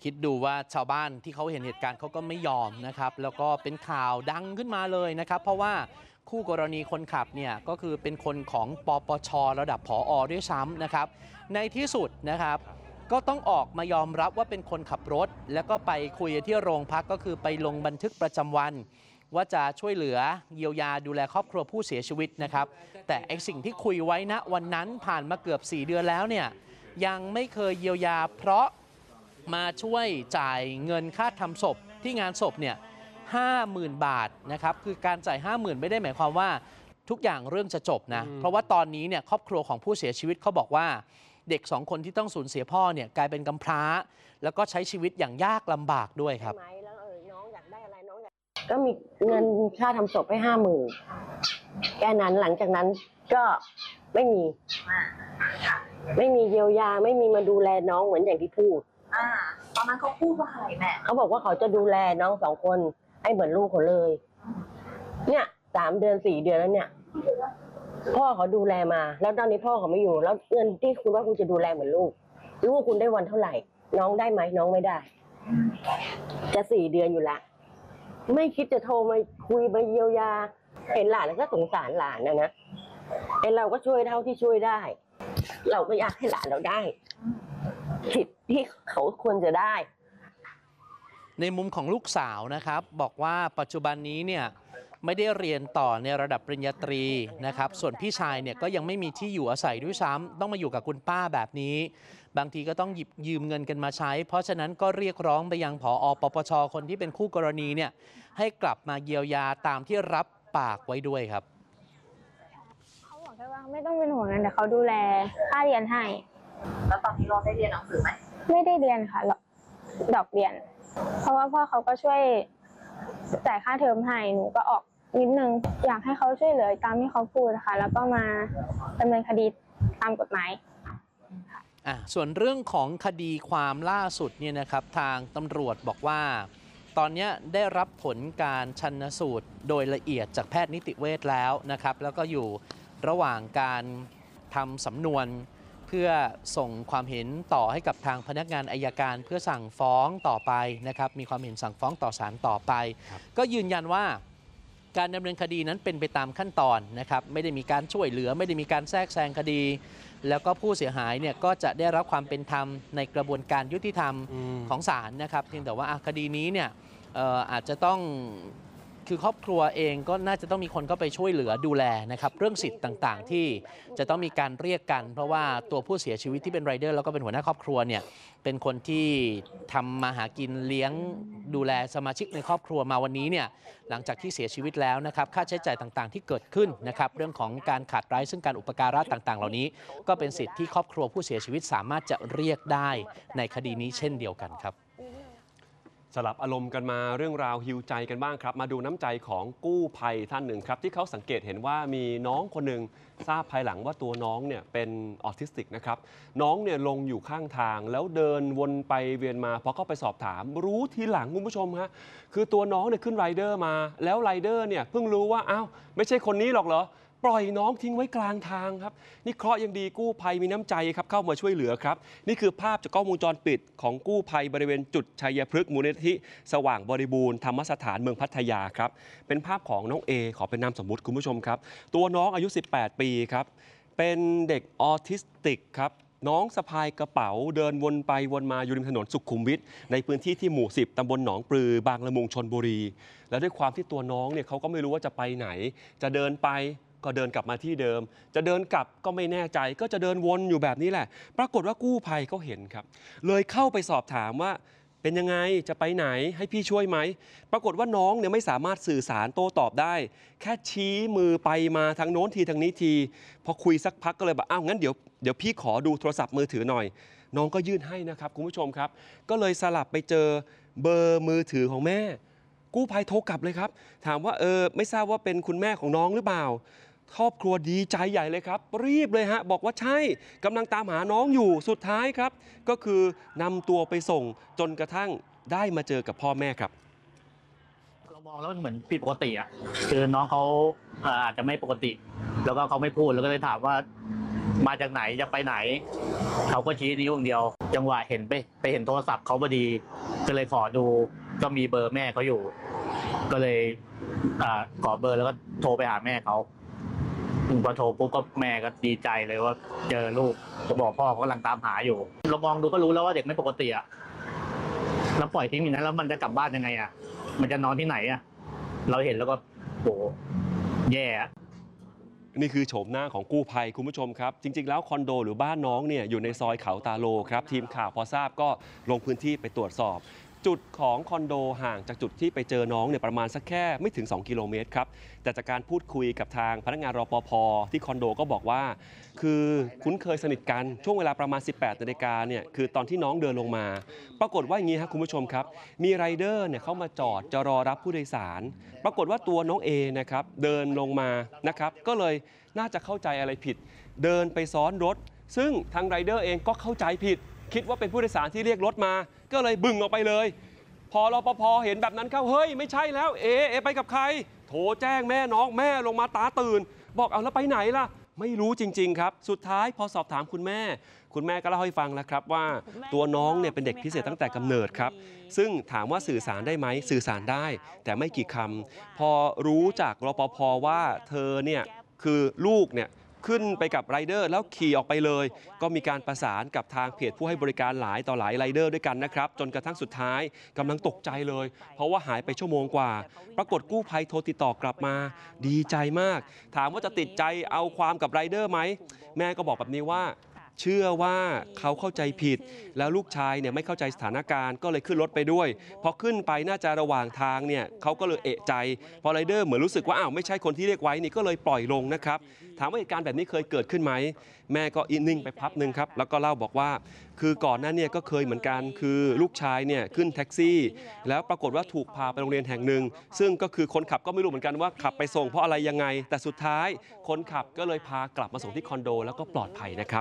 [SPEAKER 8] คิดดูว่าชาวบ้านที่เขาเห็นเหตุการณ์เขาก็ไม่ยอมนะครับแล้วก็เป็นข่าวดังขึ้นมาเลยนะครับเพราะว่าคู่กรณีคนขับเนี่ยก็คือเป็นคนของปปช.ระดับผอ.ด้วยซ้ำนะครับในที่สุดนะครับก็ต้องออกมายอมรับว่าเป็นคนขับรถแล้วก็ไปคุยที่โรงพักก็คือไปลงบันทึกประจำวันว่าจะช่วยเหลือเยียวยาดูแลครอบครัวผู้เสียชีวิตนะครับแต่ไอ้สิ่งที่คุยไว้ณวันนั้นผ่านมาเกือบ4 เดือนแล้วเนี่ยยังไม่เคยเยียวยาเพราะมาช่วยจ่ายเงินค่าทำศพที่งานศพเนี่ย50,000 บาทนะครับคือการจ่าย 50,000 ไม่ได้หมายความว่าทุกอย่างเรื่องจะจบนะเพราะว่าตอนนี้เนี่ยครอบครัวของผู้เสียชีวิตเขาบอกว่าเด็ก2 คนที่ต้องสูญเสียพ่อเนี่ยกลายเป็นกำพร้าแล้วก็ใช้ชีวิตอย่างยากลำบากด้วยครับ
[SPEAKER 12] ก็มีเงินค่าทำศพให้50,000แค่นั้นหลังจากนั้นก็ไม่มีเยียวยาไม่มีมาดูแลน้องเหมือนอย่างที่พูด
[SPEAKER 3] ตอนนั้นเขาพูดว่าอะไรแม่
[SPEAKER 12] เขาบอกว่าเขาจะดูแลน้อง2 คนให้เหมือนลูกเขาเลยเนี่ย3 เดือน 4 เดือนแล้วเนี่ยพ่อเขาดูแลมาแล้วตอนนี้พ่อเขาไม่อยู่แล้วเงินที่คุณว่าคุณจะดูแลเหมือนลูกคุณได้วันเท่าไหร่น้องได้ไหมน้องไม่ได้จะ4 เดือนอยู่ละไม่คิดจะโทรมาคุยมาเยียวยาเห็นหลานแล้วก็สงสารหลานนะไอ้เราก็ช่วยเท่าที่ช่วยได้เราก็อยากให้หลานเราได้สิทธิ์ที่เขาควรจะได้
[SPEAKER 8] ในมุมของลูกสาวนะครับบอกว่าปัจจุบันนี้เนี่ยไม่ได้เรียนต่อในระดับปริญญาตรีนะครับส่วนพี่ชายเนี่ยก็ยังไม่มีที่อยู่อาศัยด้วยซ้ำต้องมาอยู่กับคุณป้าแบบนี้บางทีก็ต้องหยิบยืมเงินกันมาใช้เพราะฉะนั้นก็เรียกร้องไปยังผอ.ปปช.คนที่เป็นคู่กรณีเนี่ยให้กลับมาเยียวยาตามที่รับปากไว้ด้วยครับ
[SPEAKER 13] เขาบอกแค่ว่าไม่ต้องเป็นห่วงนะเดี๋ยวเขาดูแลค่าเรียนให้
[SPEAKER 3] แล้วตอนนี้เราได้เรียนหนังสือไหม
[SPEAKER 13] ไม่ได้เรียนค่ะดอกเรียนเพราะว่าพ่อเขาก็ช่วยจ่ายค่าเทอมให้หนูก็ออกนิดนึงอยากให้เขาช่วยเหลือตามที่เขาพูดนะคะแล้วก็มาดำเนินคดีตามกฎหมาย
[SPEAKER 8] ส่วนเรื่องของคดีความล่าสุดเนี่ยนะครับทางตำรวจบอกว่าตอนนี้ได้รับผลการชันสูตรโดยละเอียดจากแพทย์นิติเวชแล้วนะครับแล้วก็อยู่ระหว่างการทำสำนวนเพื่อส่งความเห็นต่อให้กับทางพนักงานอัยการเพื่อสั่งฟ้องต่อไปนะครับมีความเห็นสั่งฟ้องต่อศาลต่อไปก็ยืนยันว่าการดำเนินคดีนั้นเป็นไปตามขั้นตอนนะครับไม่ได้มีการช่วยเหลือไม่ได้มีการแทรกแซงคดีแล้วก็ผู้เสียหายเนี่ยก็จะได้รับความเป็นธรรมในกระบวนการยุติธรรมของศาลนะครับเพียงแต่ว่าคดีนี้เนี่ยอาจจะต้องคือครอบครัวเองก็น่าจะต้องมีคนเข้าไปช่วยเหลือดูแลนะครับเรื่องสิทธิ์ต่างๆที่จะต้องมีการเรียกกันเพราะว่าตัวผู้เสียชีวิตที่เป็นไรเดอร์แล้วก็เป็นหัวหน้าครอบครัวเนี่ยเป็นคนที่ทำมาหากินเลี้ยงดูแลสมาชิกในครอบครัวมาวันนี้เนี่ยหลังจากที่เสียชีวิตแล้วนะครับค่าใช้จ่ายต่างๆที่เกิดขึ้นนะครับเรื่องของการขาดไร้ซึ่งการอุปการะต่างๆเหล่านี้ก็เป็นสิทธิ์ที่ครอบครัวผู้เสียชีวิตสามารถจะเรียกได้ในคดีนี้เช่นเดียวกันครับ
[SPEAKER 10] สลับอารมณ์กันมาเรื่องราวฮิวใจกันบ้างครับมาดูน้ำใจของกู้ภัยท่านหนึ่งครับที่เขาสังเกตเห็นว่ามีน้องคนหนึ่งทราบภายหลังว่าตัวน้องเนี่ยเป็นออทิสติกนะครับน้องเนี่ยลงอยู่ข้างทางแล้วเดินวนไปเวียนมาพอเข้าไปสอบถามรู้ทีหลังคุณผู้ชมฮะคือตัวน้องเนี่ยขึ้นไรเดอร์มาแล้วไรเดอร์เนี่ยเพิ่งรู้ว่าอ้าวไม่ใช่คนนี้หรอกเหรอปล่อยน้องทิ้งไว้กลางทางครับนี่เคราะห์ยังดีกู้ภัยมีน้ำใจครับเข้ามาช่วยเหลือครับนี่คือภาพจากกล้องวงจรปิดของกู้ภัยบริเวณจุดชัยพฤกษ์มูลนิธิสว่างบริบูรณ์ธรรมสถานเมืองพัทยาครับเป็นภาพของน้องเอขอเป็นนามสมมุติคุณผู้ชมครับตัวน้องอายุ18 ปีครับเป็นเด็กออทิสติกครับน้องสะพายกระเป๋าเดินวนไปวนมาอยู่ริมถนนสุขุมวิทในพื้นที่ที่หมู่10ตำบลหนองปลือบางละมุงชลบุรีและด้วยความที่ตัวน้องเนี่ยเขาก็ไม่รู้ว่าจะไปไหนจะเดินไปก็เดินกลับมาที่เดิมจะเดินกลับก็ไม่แน่ใจก็จะเดินวนอยู่แบบนี้แหละปรากฏว่ากู้ภัยเขาเห็นครับเลยเข้าไปสอบถามว่าเป็นยังไงจะไปไหนให้พี่ช่วยไหมปรากฏว่าน้องเนี่ยไม่สามารถสื่อสารโต้ตอบได้แค่ชี้มือไปมาทางโน้นทีทางนี้ทีพอคุยสักพักก็เลยบอกอ้าวงั้นเดี๋ยวพี่ขอดูโทรศัพท์มือถือหน่อยน้องก็ยื่นให้นะครับคุณผู้ชมครับก็เลยสลับไปเจอเบอร์มือถือของแม่กู้ภัยโทรกลับเลยครับถามว่าไม่ทราบว่าเป็นคุณแม่ของน้องหรือเปล่าครอบครัวดีใจใหญ่เลยครับรีบเลยฮะบอกว่าใช่กำลังตามหาน้องอยู่สุดท้ายครับก็คือนำตัวไปส่งจนกระทั่งได้มาเจอกับพ่อแม่ครับ
[SPEAKER 5] เรามองแล้วเหมือนผิดปกติอ่ะคือน้องเขาอาจจะไม่ปกติแล้วก็เขาไม่พูดแล้วก็เลยถามว่า
[SPEAKER 14] มาจากไหนจะไปไหนเขาก็ชี้นิ้วอย่างเดียวจังหวะเห็นไปเห็นโทรศัพท์เขาพอดีก็เลยขอดูก็มีเบอร์แม่เขาอยู่ก็เลยขอเบอร์แล้วก็โทรไปหาแม่เขาพอโทรปุ๊บก็แม่ก็ดีใจเลยว่าเจอลูกจะบอกพ่อเขากำลังตามหาอยู่เรามองดูก็รู้แล้วว่าเด็กไม่ปกติอะแล้วปล่อยทิ้งอย่างนั้นแล้วมันจะกลับบ้านยังไงอะมันจะนอนที่ไหนอะเราเห็นแล้วก็โหแย่
[SPEAKER 10] นี่คือโฉมหน้าของกู้ภัยคุณผู้ชมครับจริงๆแล้วคอนโดหรือบ้านน้องเนี่ยอยู่ในซอยเขาตาโลครับทีมข่าวพอทราบก็ลงพื้นที่ไปตรวจสอบจุดของคอนโดห่างจากจุดที่ไปเจอน้องเนี่ยประมาณสักแค่ไม่ถึง2 กิโลเมตรครับแต่จากการพูดคุยกับทางพนักงานรปภ.ที่คอนโดก็บอกว่าคือคุ้นเคยสนิทกันช่วงเวลาประมาณ 18 นาฬิกาเนี่ยคือตอนที่น้องเดินลงมาปรากฏว่าอย่างนี้ครับคุณผู้ชมครับมีไรเดอร์เนี่ยเข้ามาจอดจะรอรับผู้โดยสารปรากฏว่าตัวน้องเอนะครับเดินลงมานะครับก็เลยน่าจะเข้าใจอะไรผิดเดินไปซ้อนรถซึ่งทางไรเดอร์เองก็เข้าใจผิดคิดว่าเป็นผู้โดยสารที่เรียกรถมาก็เลยบึ่งออกไปเลยพอรปภ.เห็นแบบนั้นเข้าเฮ้ยไม่ใช่แล้วเอไปกับใครโทรแจ้งแม่น้องแม่ลงมาตาตื่นบอกเอาแล้วไปไหนล่ะไม่รู้จริงๆครับสุดท้ายพอสอบถามคุณแม่ก็เล่าให้ฟังแล้วครับว่าตัวน้องเนี่ยเป็นเด็กพิเศษตั้งแต่กำเนิดครับซึ่งถามว่าสื่อสารได้ไหมสื่อสารได้แต่ไม่กี่คำพอรู้จากรปภ.ว่าเธอเนี่ยคือลูกเนี่ยขึ้นไปกับไรเดอร์แล้วขี่ออกไปเลยก็มีการประสานกับทางเพจผู้ให้บริการหลายต่อหลายไรเดอร์ด้วยกันนะครับจนกระทั่งสุดท้ายกำลังตกใจเลยเพราะว่าหายไปชั่วโมงกว่าปรากฏกู้ภัยโทรติดต่อกลับมาดีใจมากถามว่าจะติดใจเอาความกับไรเดอร์ไหมแม่ก็บอกแบบนี้ว่าเชื่อว่าเขาเข้าใจผิดแล้วลูกชายเนี่ยไม่เข้าใจสถานการณ์ก็เลยขึ้นรถไปด้วยพอขึ้นไปน่าจะระหว่างทางเนี่ยเขาก็เลยเอะใจพอไรเดอร์เหมือนรู้สึกว่าอ้าวไม่ใช่คนที่เรียกไว้นี่ก็เลยปล่อยลงนะครับถามว่าเหตุการณ์แบบนี้เคยเกิดขึ้นไหมแม่ก็นิ่งไปพักหนึ่งครับแล้วก็เล่าบอกว่าคือก่อนหน้าเนี่ยก็เคยเหมือนกันคือลูกชายเนี่ยขึ้นแท็กซี่แล้วปรากฏว่าถูกพาไปโรงเรียนแห่งหนึ่งซึ่งก็คือคนขับก็ไม่รู้เหมือนกันว่าขับไปส่งเพราะอะไรยังไงแต่สุดท้ายคนขับก็เลยพากลับมาส่งที่คอนโดแล้วก็ปลอดภัยนะครับ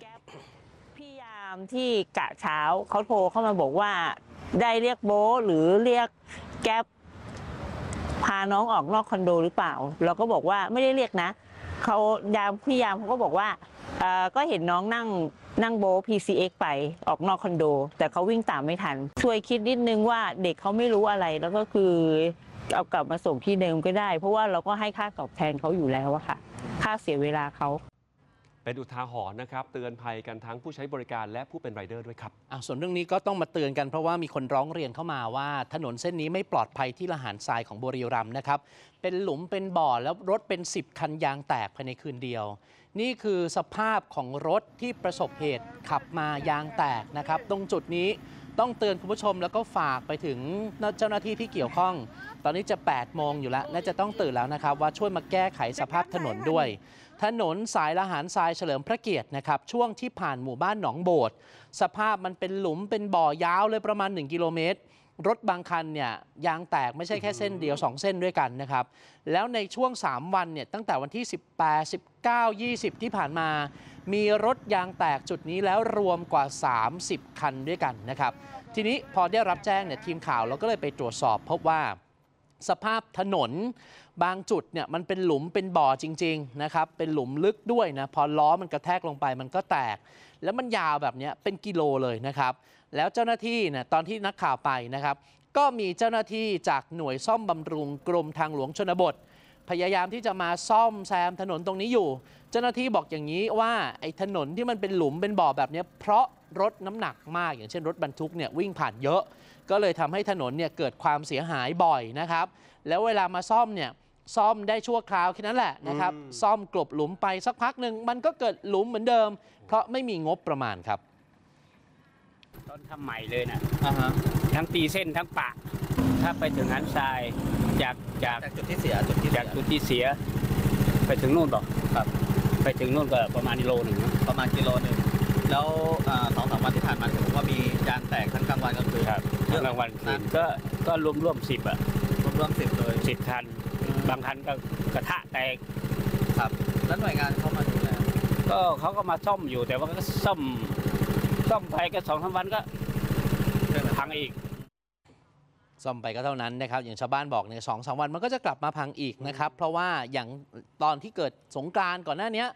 [SPEAKER 15] ที่กะเช้าเขาโทรเข้ามาบอกว่าได้เรียกโบ๊ทหรือเรียกแก๊ปพาน้องออกนอกคอนโดหรือเปล่าเราก็บอกว่าไม่ได้เรียกนะพี่ยามเขาก็บอกว่าก็เห็นน้องนั่งโบ๊ท PCX ไปออกนอกคอนโดแต่เขาวิ่งตามไม่ทันช่วยคิดนิดนึงว่าเด็กเขาไม่รู้อะไรแล้วก็คือเอากลับมาส่งที่เดิมก็ได้เพราะว่าเราก็ให้ค่าตอบแทนเขาอยู่แล้วอะค่ะค่าเสียเวลาเขา
[SPEAKER 10] เป็นอุทาหรณ์นะครับเตือนภัยกันทั้งผู้ใช้บริการและผู้เป็นไรเดอร์ด้วยครับ
[SPEAKER 8] ส่วนเรื่องนี้ก็ต้องมาเตือนกันเพราะว่ามีคนร้องเรียนเข้ามาว่าถนนเส้นนี้ไม่ปลอดภัยที่ละหารทรายของบุรีรัมย์นะครับเป็นหลุมเป็นบ่อแล้วรถเป็น10 คันยางแตกภายในคืนเดียวนี่คือสภาพของรถที่ประสบเหตุขับมายางแตกนะครับตรงจุดนี้ต้องเตือนคุณผู้ชมแล้วก็ฝากไปถึงเจ้าหน้าที่ที่เกี่ยวข้องตอนนี้จะ8 โมงอยู่แล้วน่าจะต้องตื่นแล้วนะครับว่าช่วยมาแก้ไขสภาพถนนด้วยถนนสายละหารทรายเฉลิมพระเกียรตินะครับช่วงที่ผ่านหมู่บ้านหนองโบดสภาพมันเป็นหลุมเป็นบ่อยาวเลยประมาณ1 กิโลเมตรรถบางคันเนี่ยยางแตกไม่ใช่แค่เส้นเดียว2 เส้นด้วยกันนะครับแล้วในช่วง3 วันเนี่ยตั้งแต่วันที่18 19 20ที่ผ่านมามีรถยางแตกจุดนี้แล้วรวมกว่า30 คันด้วยกันนะครับทีนี้พอได้รับแจ้งเนี่ยทีมข่าวเราก็เลยไปตรวจสอบพบว่าสภาพถนนบางจุดเนี่ยมันเป็นหลุมเป็นบ่อจริงๆนะครับเป็นหลุมลึกด้วยนะพอล้อมันกระแทกลงไปมันก็แตกแล้วมันยาวแบบนี้เป็นกิโลเลยนะครับแล้วเจ้าหน้าที่เนี่ยตอนที่นักข่าวไปนะครับก็มีเจ้าหน้าที่จากหน่วยซ่อมบำรุงกรมทางหลวงชนบทพยายามที่จะมาซ่อมแซมถนนตรงนี้อยู่เจ้าหน้าที่บอกอย่างนี้ว่าไอ้ถนนที่มันเป็นหลุมเป็นบ่อแบบนี้เพราะรถน้ำหนักมากอย่างเช่นรถบรรทุกเนี่ยวิ่งผ่านเยอะก็เลยทำให้ถนนเนี่ยเกิดความเสียหายบ่อยนะครับแล้วเวลามาซ่อมเนี่ยซ่อมได้ชั่วคราวแค่นั้นแหละนะครับซ่อมกลบหลุมไปสักพักหนึ่งมันก็เกิดหลุมเหมือนเดิมเพราะไม่มีงบประมาณครับ
[SPEAKER 16] ตอนทำใหม่เลยนะทั้งตีเส้นทั้งปะถ้าไปถึงหันทรายจากจุดที่เสียจากจุดที่เสียไปถึงนู่นบอกครับไปถึงนู่นก็ประมาณกิโลหนึ่งประมาณกิโลหนึ่งแล้ว2-3 วันที่ผ่านมาผมว่ามียางแตกทั้งกลางวันก็คือทั้งกลางวันก็รวม10อ่ะรวม10เลย10 คันบางคันก็กระทะแตกครับแล้วหน่วยงานเข้ามาดูแลก็เขาก็มาซ่อมอยู่แต่ว่าก็ซ่อมไปก็2-3 วันก็พังอีก
[SPEAKER 8] ซ่อมไปก็เท่านั้นนะครับอย่างชาวบ้านบอกเนี่ย2-3 วันมันก็จะกลับมาพังอีกนะครับเพราะว่าอย่างตอนที่เกิดสงกรานต์ก่อนหน้านี้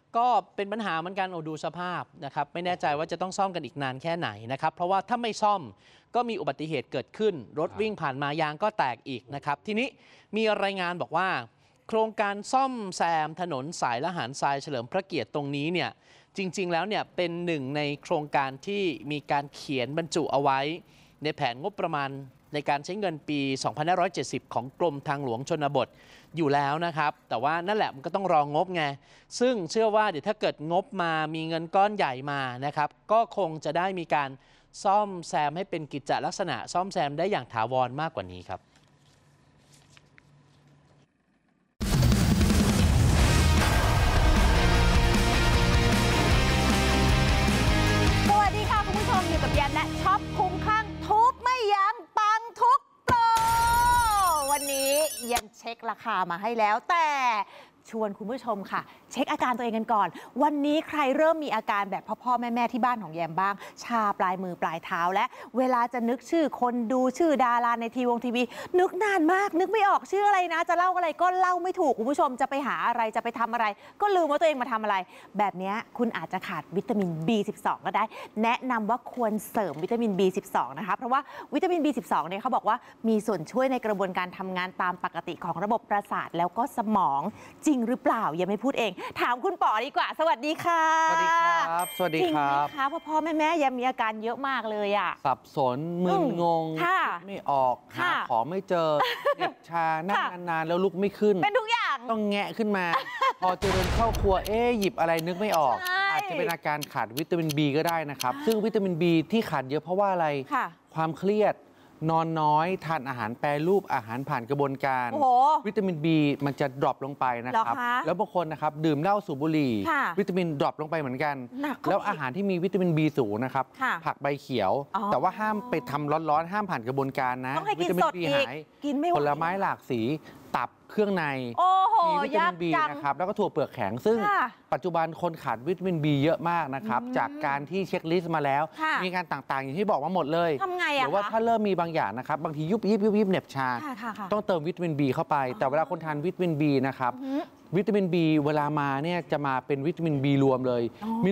[SPEAKER 8] ก็เป็นปัญหาเหมือนกันดูสภาพนะครับไม่แน่ใจว่าจะต้องซ่อมกันอีกนานแค่ไหนนะครับเพราะว่าถ้าไม่ซ่อมก็มีอุบัติเหตุเกิดขึ้นรถวิ่งผ่านมายางก็แตกอีกนะครับทีนี้มีรายงานบอกว่าโครงการซ่อมแซมถนนสายละหารทรายเฉลิมพระเกียรติตรงนี้เนี่ยจริงๆแล้วเนี่ยเป็นหนึ่งในโครงการที่มีการเขียนบรรจุเอาไว้ในแผนงบประมาณในการใช้เงินปี 2570 ของกรมทางหลวงชนบทอยู่แล้วนะครับแต่ว่านั่นแหละมันก็ต้องรองบไงซึ่งเชื่อว่าเดี๋ยวถ้าเกิดงบมามีเงินก้อนใหญ่มานะครับก็คงจะได้มีการซ่อมแซมให้เป็นกิจลักษณะซ่อมแซมได้อย่างถาวรมากกว่านี้ครับ
[SPEAKER 17] สวัสดีค่ะคุณผู้ชมอยู่กับแยมและช็อปคุ้มข้างทุกไม่ยั้งปังทุกโปรวันนี้แยมเช็คราคามาให้แล้วแต่ชวนคุณผู้ชมค่ะเช็คอาการตัวเองกันก่อนวันนี้ใครเริ่มมีอาการแบบพ่อแม่ที่บ้านของแยมบ้างชาปลายมือปลายเท้าและเวลาจะนึกชื่อคนดูชื่อดาราในทีวีนึกนานมากนึกไม่ออกชื่ออะไรนะจะเล่าอะไรก็เล่าไม่ถูกคุณผู้ชมจะไปหาอะไรจะไปทำอะไรก็ลืมว่าตัวเองมาทำอะไรแบบนี้คุณอาจจะขาดวิตามิน B12 ก็ได้แนะนำว่าควรเสริมวิตามิน B12 นะคะเพราะว่าวิตามิน B12 เนี่ยเขาบอกว่ามีส่วนช่วยในกระบวนการทำงานตามปกติของระบบประสาทแล้วก็สมองจริงหรือเปล่ายังไม่พูดเองถามคุณป๋อดีกว่าสวัสดีค่ะ
[SPEAKER 18] สวัสดีครับสวัสดีครับ
[SPEAKER 17] จริงไหมคะพ่อแม่ยังมีอาการเยอะมากเลยอ่ะ
[SPEAKER 18] สับสนมึนงงไม่ออกหาของไม่เจอเหน็บชานั่งนานๆแล้วลุกไม่ขึ้น
[SPEAKER 17] เป็นทุกอย่าง
[SPEAKER 18] ต้องแงะขึ้นมาพอจะเดินเข้าครัวหยิบอะไรนึกไม่ออกอาจจะเป็นอาการขาดวิตามิน B ก็ได้นะครับซึ่งวิตามิน B ที่ขาดเยอะเพราะว่าอะไรความเครียดนอนน้อยทานอาหารแปรรูปอาหารผ่านกระบวนการวิตามิน B มันจะดรอปลงไปนะครับแล้วบางคนนะครับดื่มเหล้าสูบบุหรี่วิตามินดรอปลงไปเหมือนกันแล้วอาหารที่มีวิตามิน B สูงนะครับผักใบเขียวแต่ว่าห้ามไปทำร้อนๆห้ามผ่านกระบวนการนะวิตามิน B หายผลไม้หลากสีตับเครื่องในมีวิตามิน B นะครับแล้วก็ถั่วเปลือกแข็งซึ่งปัจจุบันคนขาดวิตามิน B เยอะมากนะครับจากการที่เช็คลิสต์มาแล้วมีการต่างๆอย่างที่บอกมาหมดเลยหรือว่าถ้าเริ่มมีบางอย่างนะครับบางทียุบยิบเหน็บชาต้องเติมวิตามิน B เข้าไปแต่เวลาคนทานวิตามิน B นะครับวิตามิน B เวลามาเนี่ยจะมาเป็นวิตามิน B รวมเลยมี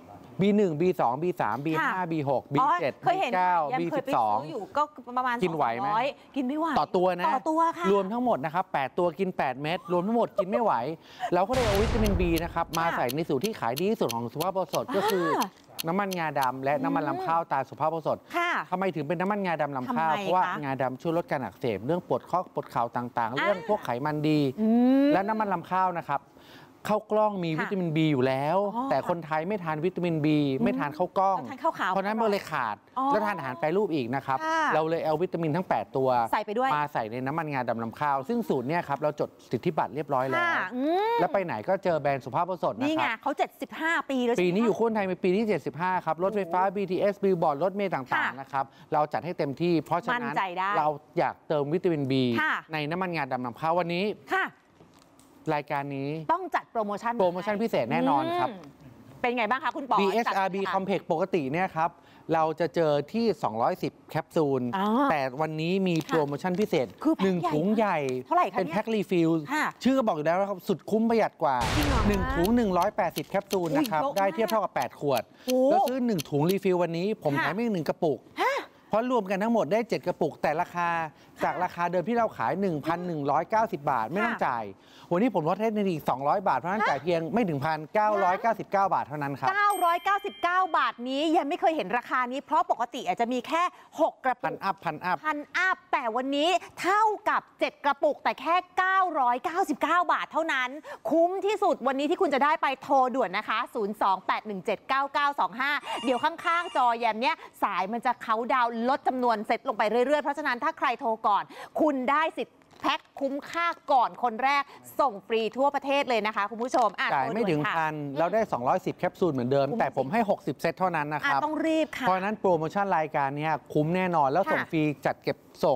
[SPEAKER 18] B1 B2 B3 B5 B6 B7 B9 B12
[SPEAKER 17] อยู่ก็ประมาณ
[SPEAKER 18] กินไหวไหม
[SPEAKER 17] กินไม่ไหว
[SPEAKER 18] ต่อตัวนะ
[SPEAKER 17] ต่อตัวค่ะ
[SPEAKER 18] รวมทั้งหมดนะครับ8ตัวกิน8เม็ดรวมทั้งหมดกินไม่ไหวเราก็เลยเอาวิตามิน B นะครับมาใส่ในสูตรที่ขายดีที่สุดของสุภาพบุรุษก็คือน้ำมันงาดำและน้ำมันลำข้าวตาสุภาพบุรุษทำไมถึงเป็นน้ำมันงาดำลำข้าวเพราะว่างาดำช่วยลดการอักเสบเรื่องปวดข้อปวดเข่าต่างๆเรื่องพวกไขมันดีและน้ำมันลำข้าวนะครับข้าวกล้องมีวิตามิน B อยู่แล้วแต่คนไทยไม่ทานวิตามิน B ไม่ทานข้าวกล้องเพราะนั้นมันเลยขาดแล้วทานอาหารแปรรูปอีกนะครับเราเลยเอาวิตามินทั้ง8ตัว
[SPEAKER 17] ใส่ไปด้วย
[SPEAKER 18] มาใส่ในน้ำมันงาดำลำข้าวซึ่งสูตรเนี่ยครับเราจดสิทธิบัตรเรียบร้อยแล้วไปไหนก็เจอแบรนด์สุภาพบุรุษนะครับ
[SPEAKER 17] นี่ไงเขา75 ปีแล้ว
[SPEAKER 18] ปีนี้อยู่คนไทยเป็นปีที่75ครับรถไฟฟ้า BTS บิลบอร์ดรถเมล์ต่างๆนะครับเราจัดให้เต็มที่เพราะฉะนั้นเราอยากเติมวิตามิน B ในน้ำมันงาดำลำข้าววันนี้รายการนี้
[SPEAKER 17] ต้องจัดโปรโมชั่น
[SPEAKER 18] พิเศษแน่นอนครับ
[SPEAKER 17] เป็นไงบ้างคะคุณป๋อ
[SPEAKER 18] BSRB Complex ปกติเนี่ยครับเราจะเจอที่210แคปซูลแต่วันนี้มีโปรโมชั่นพิเศษ1ถุงใหญ่เป็นแพ็ครีฟิลชื่อก็บอกอยู่แล้วนะครับสุดคุ้มประหยัดกว่า1ถุง180แคปซูลนะครับได้เทียบเท่ากับ8ขวดแล้วซื้อ1ถุงรีฟิลวันนี้ผมแถมอีก1กระปุกเพราะรวมกันทั้งหมดได้7กระปุกแต่ราคาจากราคาเดิมที่เราขาย 1,190 บาทไม่ต้องจ่ายวันนี้ผมลดให้ในอีก200 บาทเพราะนั้นจ่ายเพียงไม่ถึง 1,999 บาทเท่านั้นครับ
[SPEAKER 17] 999 บาทนี้ยังไม่เคยเห็นราคานี้เพราะปกติอาจจะมีแค่6กระปุก
[SPEAKER 18] พันอัพ
[SPEAKER 17] แต่วันนี้เท่ากับ7กระปุกแต่แค่999 บาทเท่านั้นคุ้มที่สุดวันนี้ที่คุณจะได้ไปโทรด่วนนะคะ028179925เดี๋ยวข้างๆจอแยมเนี้ยสายมันจะเค้าดาวน์ลดจำนวนเซตลงไปเรื่อยๆเพราะฉะนั้นถ้าใครโทรก่อนคุณได้สิทธิ์แพ็คคุ้มค่าก่อนคนแรกส่งฟรีทั่วประเทศเลยนะคะคุณผู้ชม
[SPEAKER 18] จ่ายไม่ถึงพันเราได้210แคปซูลเหมือนเดิมแต่ผมให้60เซตเท่านั้นนะครับ
[SPEAKER 17] ต้องรีบค่ะ
[SPEAKER 18] เพราะนั้นโปรโมชั่นรายการนี้คุ้มแน่นอนแล้วส่งฟรีจัดเก็บส่ง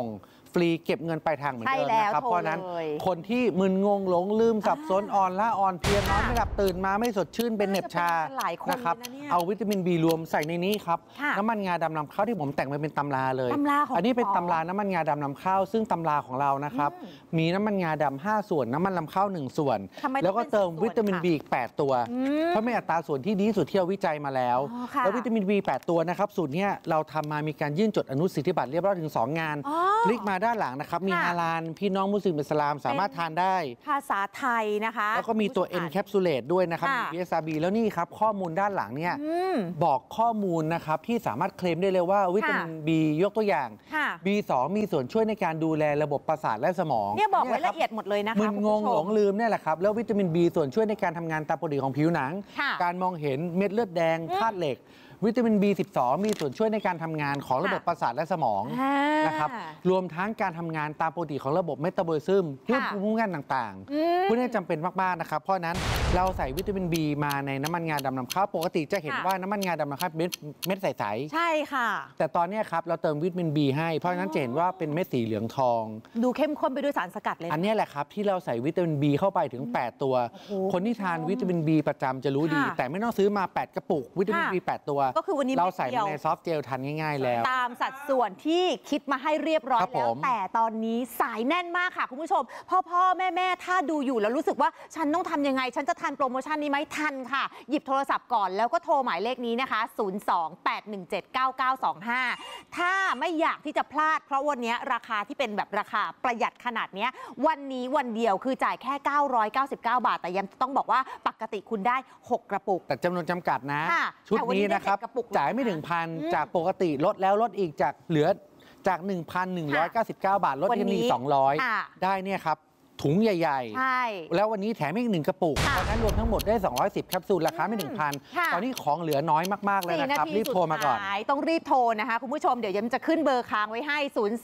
[SPEAKER 18] ฟรีเก็บเงินปลายทางเหมือนเดิมนะครับ
[SPEAKER 17] ใช่แล้ว
[SPEAKER 18] เพราะฉะนั้น
[SPEAKER 17] โทรเลย
[SPEAKER 18] คนที่มึนงงหลงลืมสับสนอ่อนล้าอ่อนเพลียนอนไม่หลับตื่นมาไม่สดชื่นเป็นเหน็บชา
[SPEAKER 17] หลายคน
[SPEAKER 18] นะครับ
[SPEAKER 17] เลยนะเนี่ย
[SPEAKER 18] เอาวิตามิน B รวมใส่ในนี้ครับ
[SPEAKER 17] ค่ะ
[SPEAKER 18] น้ำมันงาดำนำเข้าที่ผมแต่งมาเป็นตำราเลย
[SPEAKER 17] ตำราของ
[SPEAKER 18] อันนี้เป็น
[SPEAKER 17] หมอ
[SPEAKER 18] ตำราน้ำมันงาดำนำเข้าซึ่งตำราของเรานะครับมีน้ำมันงาดำ5 ส่วนน้ำมันนำเข้า1 ส่วน
[SPEAKER 17] ทำไมต้อง
[SPEAKER 18] แล้วก็เติม
[SPEAKER 17] เป็น10
[SPEAKER 18] วิตามิน
[SPEAKER 17] ส่วน
[SPEAKER 18] B อีก8 ตัว เพราะเป็นอัตราส่วนที่ดีที่สุดที่เราวิจัยมาแล้ว
[SPEAKER 17] อ๋อค่ะ
[SPEAKER 18] แล้ววิตามิน B 8 ตัวนะครับสูตรเนี้ยเราทำมามีการยื่นจดอนุสิทธิบัตรเรียบร้อยถึง 2 งาน
[SPEAKER 17] อ๋อ
[SPEAKER 18] คลิกมาด้านหลังนะครับมีฮาลาลพี่น้องมุสลิมอิสลามสามารถทานได้
[SPEAKER 17] ภาษาไทยนะคะ
[SPEAKER 18] แล้วก็มีตัว N Capsulate ด้วยนะครับ
[SPEAKER 17] ค่ะ
[SPEAKER 18] มี BSRB แล้วนี่ครับข้อมูลด้านหลังเนี่ยบอกข้อมูลนะครับที่สามารถเคลมได้เลยว่าวิตามิน B ยกตัวอย่าง
[SPEAKER 17] ค่ะ
[SPEAKER 18] B2 มีส่วนช่วยในการดูแลระบบประสาทและสมอง
[SPEAKER 17] เนี่ยบอกไว้
[SPEAKER 18] ครั
[SPEAKER 17] ละเอียดหมดเลยนะคะ
[SPEAKER 18] มึนงง
[SPEAKER 17] คุณผู้ช
[SPEAKER 18] หลงลืมเนี่ยแหละครับ แล้ววิตามิน B ส่วนช่วยในการทำงานตามปกติของผิวหนัง
[SPEAKER 17] ค่ะ
[SPEAKER 18] การมองเห็นเม็ดเลือดแดงธาตุเหล็ก วิตามิน B12 มีส่วนช่วยในการทำงานของระบบประสาทและสมองนะครับรวมทั้งการทำงานตามปกติของระบบเมตาบอลิซึมเพื่อภูมิคุ้มกันต่างๆพวกนี้จำเป็นมากๆนะครับเพราะฉะนั้นเราใส่วิตามิน B มาในน้ำมันงาดำนำเข้าปกติจะเห็นว่าน้ำมันงาดำนำเข้าเป็นเม็ดใสๆ
[SPEAKER 17] ใช่ค่ะ
[SPEAKER 18] แต่ตอนนี้ครับเราเติมวิตามิน B ให้เพราะฉะนั้นจะเห็นว่าเป็นเม็ดสีเหลืองทอง
[SPEAKER 17] ดูเข้มข้นไปด้วยสารสกัดเลยนะ
[SPEAKER 18] อันนี้แหละครับที่เราใส่วิตามิน B เข้าไปถึง 8 ตัว คนที่ทานวิตามิน B ประจำจะรู้ดี
[SPEAKER 17] ค่ะ
[SPEAKER 18] แต่ไม่ต้องซื้อมา 8 กระปุกวิตามิน
[SPEAKER 17] ค่ะ
[SPEAKER 18] B 8 ตัว
[SPEAKER 17] ก็คือวันนี้
[SPEAKER 18] เราใส่
[SPEAKER 17] เม็ดเดียว
[SPEAKER 18] ในซอฟต์เจลทานง่ายๆแล้ว
[SPEAKER 17] ตามสัดส่วนที่คิดมาให้เรียบร้อย
[SPEAKER 18] ครับ
[SPEAKER 17] แล้ว
[SPEAKER 18] ผม
[SPEAKER 17] แต่ตอนนี้สายแน่นมากค่ะคุณผู้ชม พ่อแม่ถ้าดูอยู่แล้วรู้สึกว่าฉันต้องทำยังไง ฉันจะทันโปรโมชั่นนี้ไหมทันค่ะ หยิบโทรศัพท์ก่อนแล้วก็โทรหมายเลขนี้นะคะ 028179925 ถ้าไม่อยากที่จะพลาดเพราะวันนี้ราคาที่เป็นแบบราคาประหยัดขนาดเนี้ยวันนี้วันเดียวคือจ่ายแค่ 999 บาท แต่ยังต้องบอกว่าปกติคุณได้ 6 กระปุก
[SPEAKER 18] แต่จำนวนจำกัดนะ
[SPEAKER 17] ค่ะ
[SPEAKER 18] ชุด
[SPEAKER 17] แต่วันนี้
[SPEAKER 18] นี้นะครับ
[SPEAKER 17] ได้7กระปุก
[SPEAKER 18] จ่ายไม่ถึงพันจากปกติลดแล้วลดอีกจากเหลือจาก 1,199 บาทลด
[SPEAKER 17] วัน
[SPEAKER 18] กัน
[SPEAKER 17] นี้
[SPEAKER 18] อีก
[SPEAKER 17] ค่ะ
[SPEAKER 18] 200 ได้เนี่ยครับถุงใหญ่
[SPEAKER 17] ใช่
[SPEAKER 18] ๆ แล้ววันนี้แถมอีก1 กระปุกเพราะฉะนั้นรวมทั้งหมดได้ 210 แคปซูลราคาไม่ถึงพัน
[SPEAKER 17] ค่ะ
[SPEAKER 18] ตอนนี้ของเหลือน้อยมากๆเลย
[SPEAKER 17] 4
[SPEAKER 18] นะครับ
[SPEAKER 17] นาที
[SPEAKER 18] รีบโทรมาก่อน
[SPEAKER 17] สุดท้ายต้องรีบโทรนะคะคุณผู้ชมเดี๋ยวย้ำจะขึ้นเบอร์ค้างไว้ให้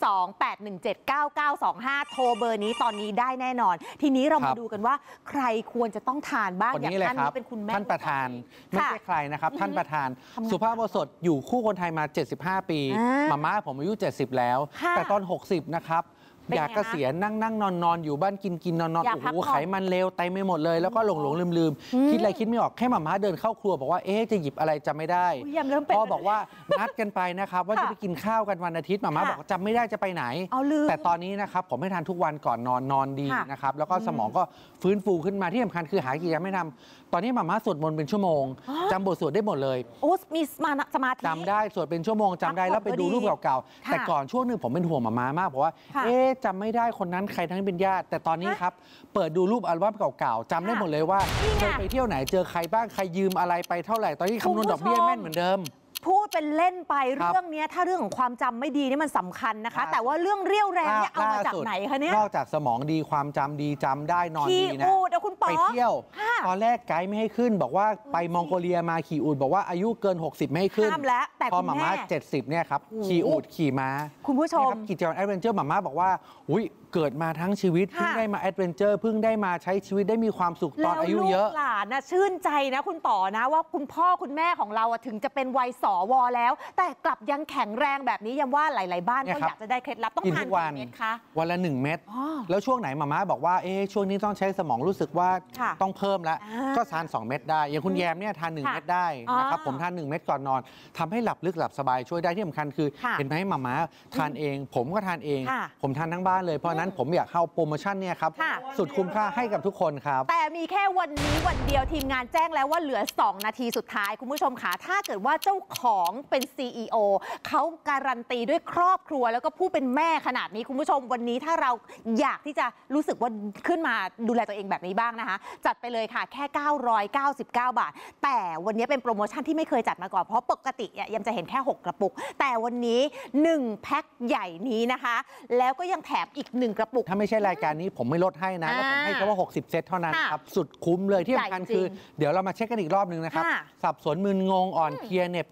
[SPEAKER 17] 028179925 โทรเบอร์นี้ตอนนี้ได้แน่นอน ทีนี้เรา
[SPEAKER 18] ครั
[SPEAKER 17] มา
[SPEAKER 18] บ
[SPEAKER 17] ดูกันว่าใครควรจะต้องทานบ้าง
[SPEAKER 18] คน
[SPEAKER 17] อย่าง
[SPEAKER 18] นี้เลย
[SPEAKER 17] ท่าน
[SPEAKER 18] ครั
[SPEAKER 17] นี้
[SPEAKER 18] บ
[SPEAKER 17] เป็นคุณแม่
[SPEAKER 18] ท่านประธานไม่ใช่ใครนะครับ ท่านประธาน
[SPEAKER 17] ทำงาน
[SPEAKER 18] สุภาพบุรุษอยู่คู่คนไทยมา 75 ปี
[SPEAKER 17] อ่า
[SPEAKER 18] ม่าผมอายุ 70 แล้ว
[SPEAKER 17] ค่ะ
[SPEAKER 18] แต่ตอน 60 นะครับ
[SPEAKER 17] เป็นไง
[SPEAKER 18] อยากเกษียณนั่งนอนอยู่บ้านกินนอน
[SPEAKER 17] อยาก
[SPEAKER 18] โอ้
[SPEAKER 17] พัก
[SPEAKER 18] โห
[SPEAKER 17] ผ่อน
[SPEAKER 18] ไขมันเลวเต็มไปหมดเลย แล้วก็หลงลืมคิดอะไรคิดไม่ออกแค่ม่าเดินเข้าครัวบอกว่าเอ๊ะจะหยิบอะไรจำไม่ได้
[SPEAKER 17] อุ๊ยยำเริ่มเป็น
[SPEAKER 18] พ่อบอกว่านัดกันไปนะครับว่า
[SPEAKER 17] ค่ะ
[SPEAKER 18] จะไปกินข้าวกันวันอาทิตย์ม่า
[SPEAKER 17] ค่ะ
[SPEAKER 18] บอกจำไม่ได้จะไปไหน
[SPEAKER 17] เอาลืม
[SPEAKER 18] แต่ตอนนี้นะครับผมให้ทานทุกวันก่อนนอนดี
[SPEAKER 17] ค่ะ
[SPEAKER 18] นะครับแล้วก็สมองก็ฟื้นฟูขึ้นมาที่สำคัญคือหากิจกรรมไม่ทำตอนนี้ม่าสวดมนต์เป็นชั่วโมง
[SPEAKER 17] อ๋อ
[SPEAKER 18] จำบทสวดได้หมดเลย
[SPEAKER 17] โอ้มีสมาธิ
[SPEAKER 18] จำได้สวดเป็นชั่วโมงจำได้
[SPEAKER 17] พักผ่อน
[SPEAKER 18] แล้วไปดู
[SPEAKER 17] ก็ดี
[SPEAKER 18] รูปเก่าๆ
[SPEAKER 17] ค่ะ
[SPEAKER 18] แต่ก่อนช่วงหนึ่งผมเป็นห่วงม่ามากเพราะว่า
[SPEAKER 17] ค่ะ
[SPEAKER 18] เอ๊ะจำไม่ได้คนนั้นใครทั้งเป็นญาติ แต่ตอนนี้ครับ เปิดดูรูปอัลบั้มเก่าๆจำได้หมดเลยว่า
[SPEAKER 17] นี่ไง
[SPEAKER 18] เคยไปเที่ยวไหนเจอใครบ้างใครยืมอะไรไปเท่าไหร่ตอนนี้คำนวณดอกเบี้ยแม่นเหมือนเดิม
[SPEAKER 17] พูดเป็นเล่นไป
[SPEAKER 18] ครับ
[SPEAKER 17] เรื่องเนี้ยถ้าเรื่องของความจำไม่ดีนี่มันสำคัญนะคะ แต่ว่าเรื่องเรี่ยวแรงเนี่ยเอามาจากไหนคะเนี่ย
[SPEAKER 18] นอกจากสมองดีความจำดีจำได้นอน
[SPEAKER 17] ขี้
[SPEAKER 18] ดีนะ
[SPEAKER 17] อูดเอาคุณป๋อ
[SPEAKER 18] ไปเที่ยว
[SPEAKER 17] ค่ะ
[SPEAKER 18] ตอนแรกไกด์ไม่ให้ขึ้น บอกว่าไปมองโกเลียมาขี่อูดบอกว่าอายุเกิน 60 ไม่ให้ขึ้น
[SPEAKER 17] ห้ามแล้วแต่
[SPEAKER 18] พอ
[SPEAKER 17] คุณ
[SPEAKER 18] หมา
[SPEAKER 17] แม่
[SPEAKER 18] ม่า70เนี่ยครับ
[SPEAKER 17] โอ้โห
[SPEAKER 18] ขี่อูดขี่ม้า
[SPEAKER 17] คุณผู้ชม
[SPEAKER 18] เนี่ยครับกิจกรรมแอดเวนเจอร์หมาม่าบอกว่าอุ้ยเกิดมาทั้งชีวิตเพิ่ง
[SPEAKER 17] ค่ะ
[SPEAKER 18] ได้มาแอดเวนเจอร์เพิ่งได้มาใช้ชีวิตได้มีความสุขตอนอายุเยอะ
[SPEAKER 17] แล้วลูกหลานนะชื่นใจนะคุณป๋อนะว่าคุณพ่อคุณแม่ของเราอะถึงจะเป็นวัยสวแล้ว แต่กลับยังแข็งแรงแบบนี้ยังว่าหลาย ๆ บ้าน
[SPEAKER 18] เนี่ย
[SPEAKER 17] ก็
[SPEAKER 18] ครับ
[SPEAKER 17] อยากจะได้เคล็ดลับต้อง
[SPEAKER 18] กิน
[SPEAKER 17] ทาน
[SPEAKER 18] ทุกวัน
[SPEAKER 17] กี่เม็ดคะ
[SPEAKER 18] วันละ 1 เม็ด
[SPEAKER 17] อ๋อ
[SPEAKER 18] แล้วช่วงไหนหมาม่าบอกว่าเอ๊ะช่วงนี้ต้องใช้สมองรู้สึกว่า
[SPEAKER 17] ค่ะ
[SPEAKER 18] ต้องเพิ่มแล้ว
[SPEAKER 17] อ่า
[SPEAKER 18] ก็ทาน 2 เม็ดได้ อย่างคุณแยมเนี่ยทาน 1
[SPEAKER 17] ค่ะ
[SPEAKER 18] เม็ดได้นะครับ
[SPEAKER 17] อ๋อ
[SPEAKER 18] ผมทาน 1 เม็ดก่อนนอนทำให้หลับลึกหลับสบายช่วยได้ที่สำคัญคือ
[SPEAKER 17] ค่ะ
[SPEAKER 18] เห็นไหมหมาม่าทานเอง ผมก็ทานเอง
[SPEAKER 17] ค่ะ
[SPEAKER 18] ผมทานทั้งบ้านเลยเพราะฉะนั้นผมอยากเข้าโปรโมชั่นเนี่ยครับ
[SPEAKER 17] ค่ะ
[SPEAKER 18] สุดคุ้มค่าให้กับทุกคนครับ
[SPEAKER 17] แต่มีแค่วันนี้วันเดียวทีมงานแจ้งแล้วว่าเหลือ 2 นาทีสุดท้ายคุณผู้ชมค่ะถ้าเกิดว่าเจ้าของเป็น CEO เขาการันตีด้วยครอบครัวแล้วก็ผู้เป็นแม่ขนาดนี้คุณผู้ชมวันนี้ถ้าเราอยากที่จะรู้สึกว่าขึ้นมาดูแลตัวเองแบบนี้บ้างนะคะ จัดไปเลยค่ะแค่ 999 บาท แต่วันนี้เป็นโปรโมชั่นที่ไม่เคยจัดมาก่อนเพราะปกติยังจะเห็นแค่ 6 กระปุก แต่วันนี้ 1 แพ็คใหญ่นี้นะคะ แล้วก็ยังแถมอีก 1 กระปุก
[SPEAKER 18] ถ้าไม่ใช่รายการนี้ผมไม่ลดให้นะแล้วผมให้แค่ว่า 60 เซตเท่านั้น
[SPEAKER 17] ค่ะ
[SPEAKER 18] ครับ สุดคุ้มเลยที่สำคัญ
[SPEAKER 17] ใหญ่จริง
[SPEAKER 18] คือ เดี๋ยวเรามาเช็คกันอีกรอบนึงนะครับ
[SPEAKER 17] ค่ะ
[SPEAKER 18] สับสนมึนงงอ่อนเพลียเหน็บชา
[SPEAKER 17] เป็น
[SPEAKER 18] หา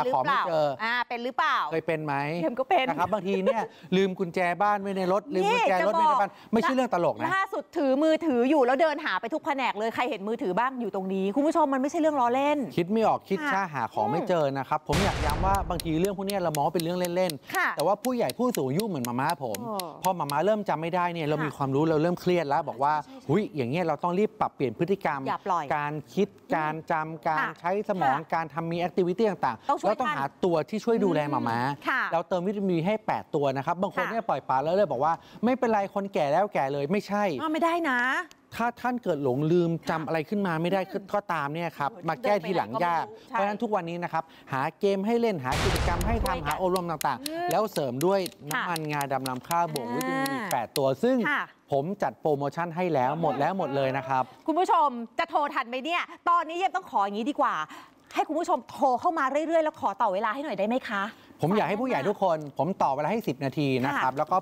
[SPEAKER 17] หรือเปล่าเป็นหรือเปล่า
[SPEAKER 18] เคยเป็นไหม
[SPEAKER 17] ก็เป็น
[SPEAKER 18] นะครับบางทีเนี่ยลืมกุญแจบ้านไว้ในรถลืมกุญแจรถไว้ในบ้านไม่ใช่เรื่องตลกนะ
[SPEAKER 17] ล่าสุดถือมือถืออยู่แล้วเดินหาไปทุกแผนกเลยใครเห็นมือถือบ้างอยู่ตรงนี้คุณผู้ชมมันไม่ใช่เรื่องล้อเล่น
[SPEAKER 18] คิดไม่ออกคิดช้าหาของไม่เจอนะครับผมอยากย้ำว่าบางทีเรื่องพวกนี้เรามองเป็นเรื่องเล่นๆแต่ว่าผู้ใหญ่ผู้สูงอายุเหมือนม่าผมพอม่าเริ่มจำไม่ได้เนี่ยเรามีความรู้เราเริ่มเครียดแล้วบอกว่าหุยอย่างเงี้ยเราต้องรีบปรับเปลี่ยนพฤติกรรมการคิดการจำการใช้สมองการทำมีแอคทิวิตี้ต่างๆเราต้องหาตัวที่ช่วยดูแลม่าเราเติมวิตามินให้8ตัวนะครับบางคนเนี่ยปล่อยปละแล้วเลยบอกว่าไม่เป็นไรคนแก่แล้วแก่เลยไม่ใช่
[SPEAKER 17] ไม่ได้นะ
[SPEAKER 18] ถ้าท่านเกิดหลงลืมจำอะไรขึ้นมาไม่ได้ก็ตามเนี่ยครับมาแก้ทีหลังยากเพราะฉะนั้นทุกวันนี้นะครับหาเกมให้เล่นหากิจกรรมให้ทำหาอบรมต่างๆแล้วเสริมด้วยน้ำมันงาดำนำข้าวบวกวิตามิน8ตัวซึ่งผมจัดโปรโมชั่นให้แล้วหมดเลยนะครับ
[SPEAKER 17] คุณผู้ชมจะโทรทันไหมเนี่ยตอนนี้ยังต้องขออย่างนี้ดีกว่าให้คุณผู้ชมโทรเข้ามาเรื่อยๆแล้วขอต่อเวลาให้หน่อยได้ไหมคะ
[SPEAKER 18] ผมอยากให้ผู้ใหญ่ทุกคนผมต่อเวลาให้10 นาทีนะครับแล้วก็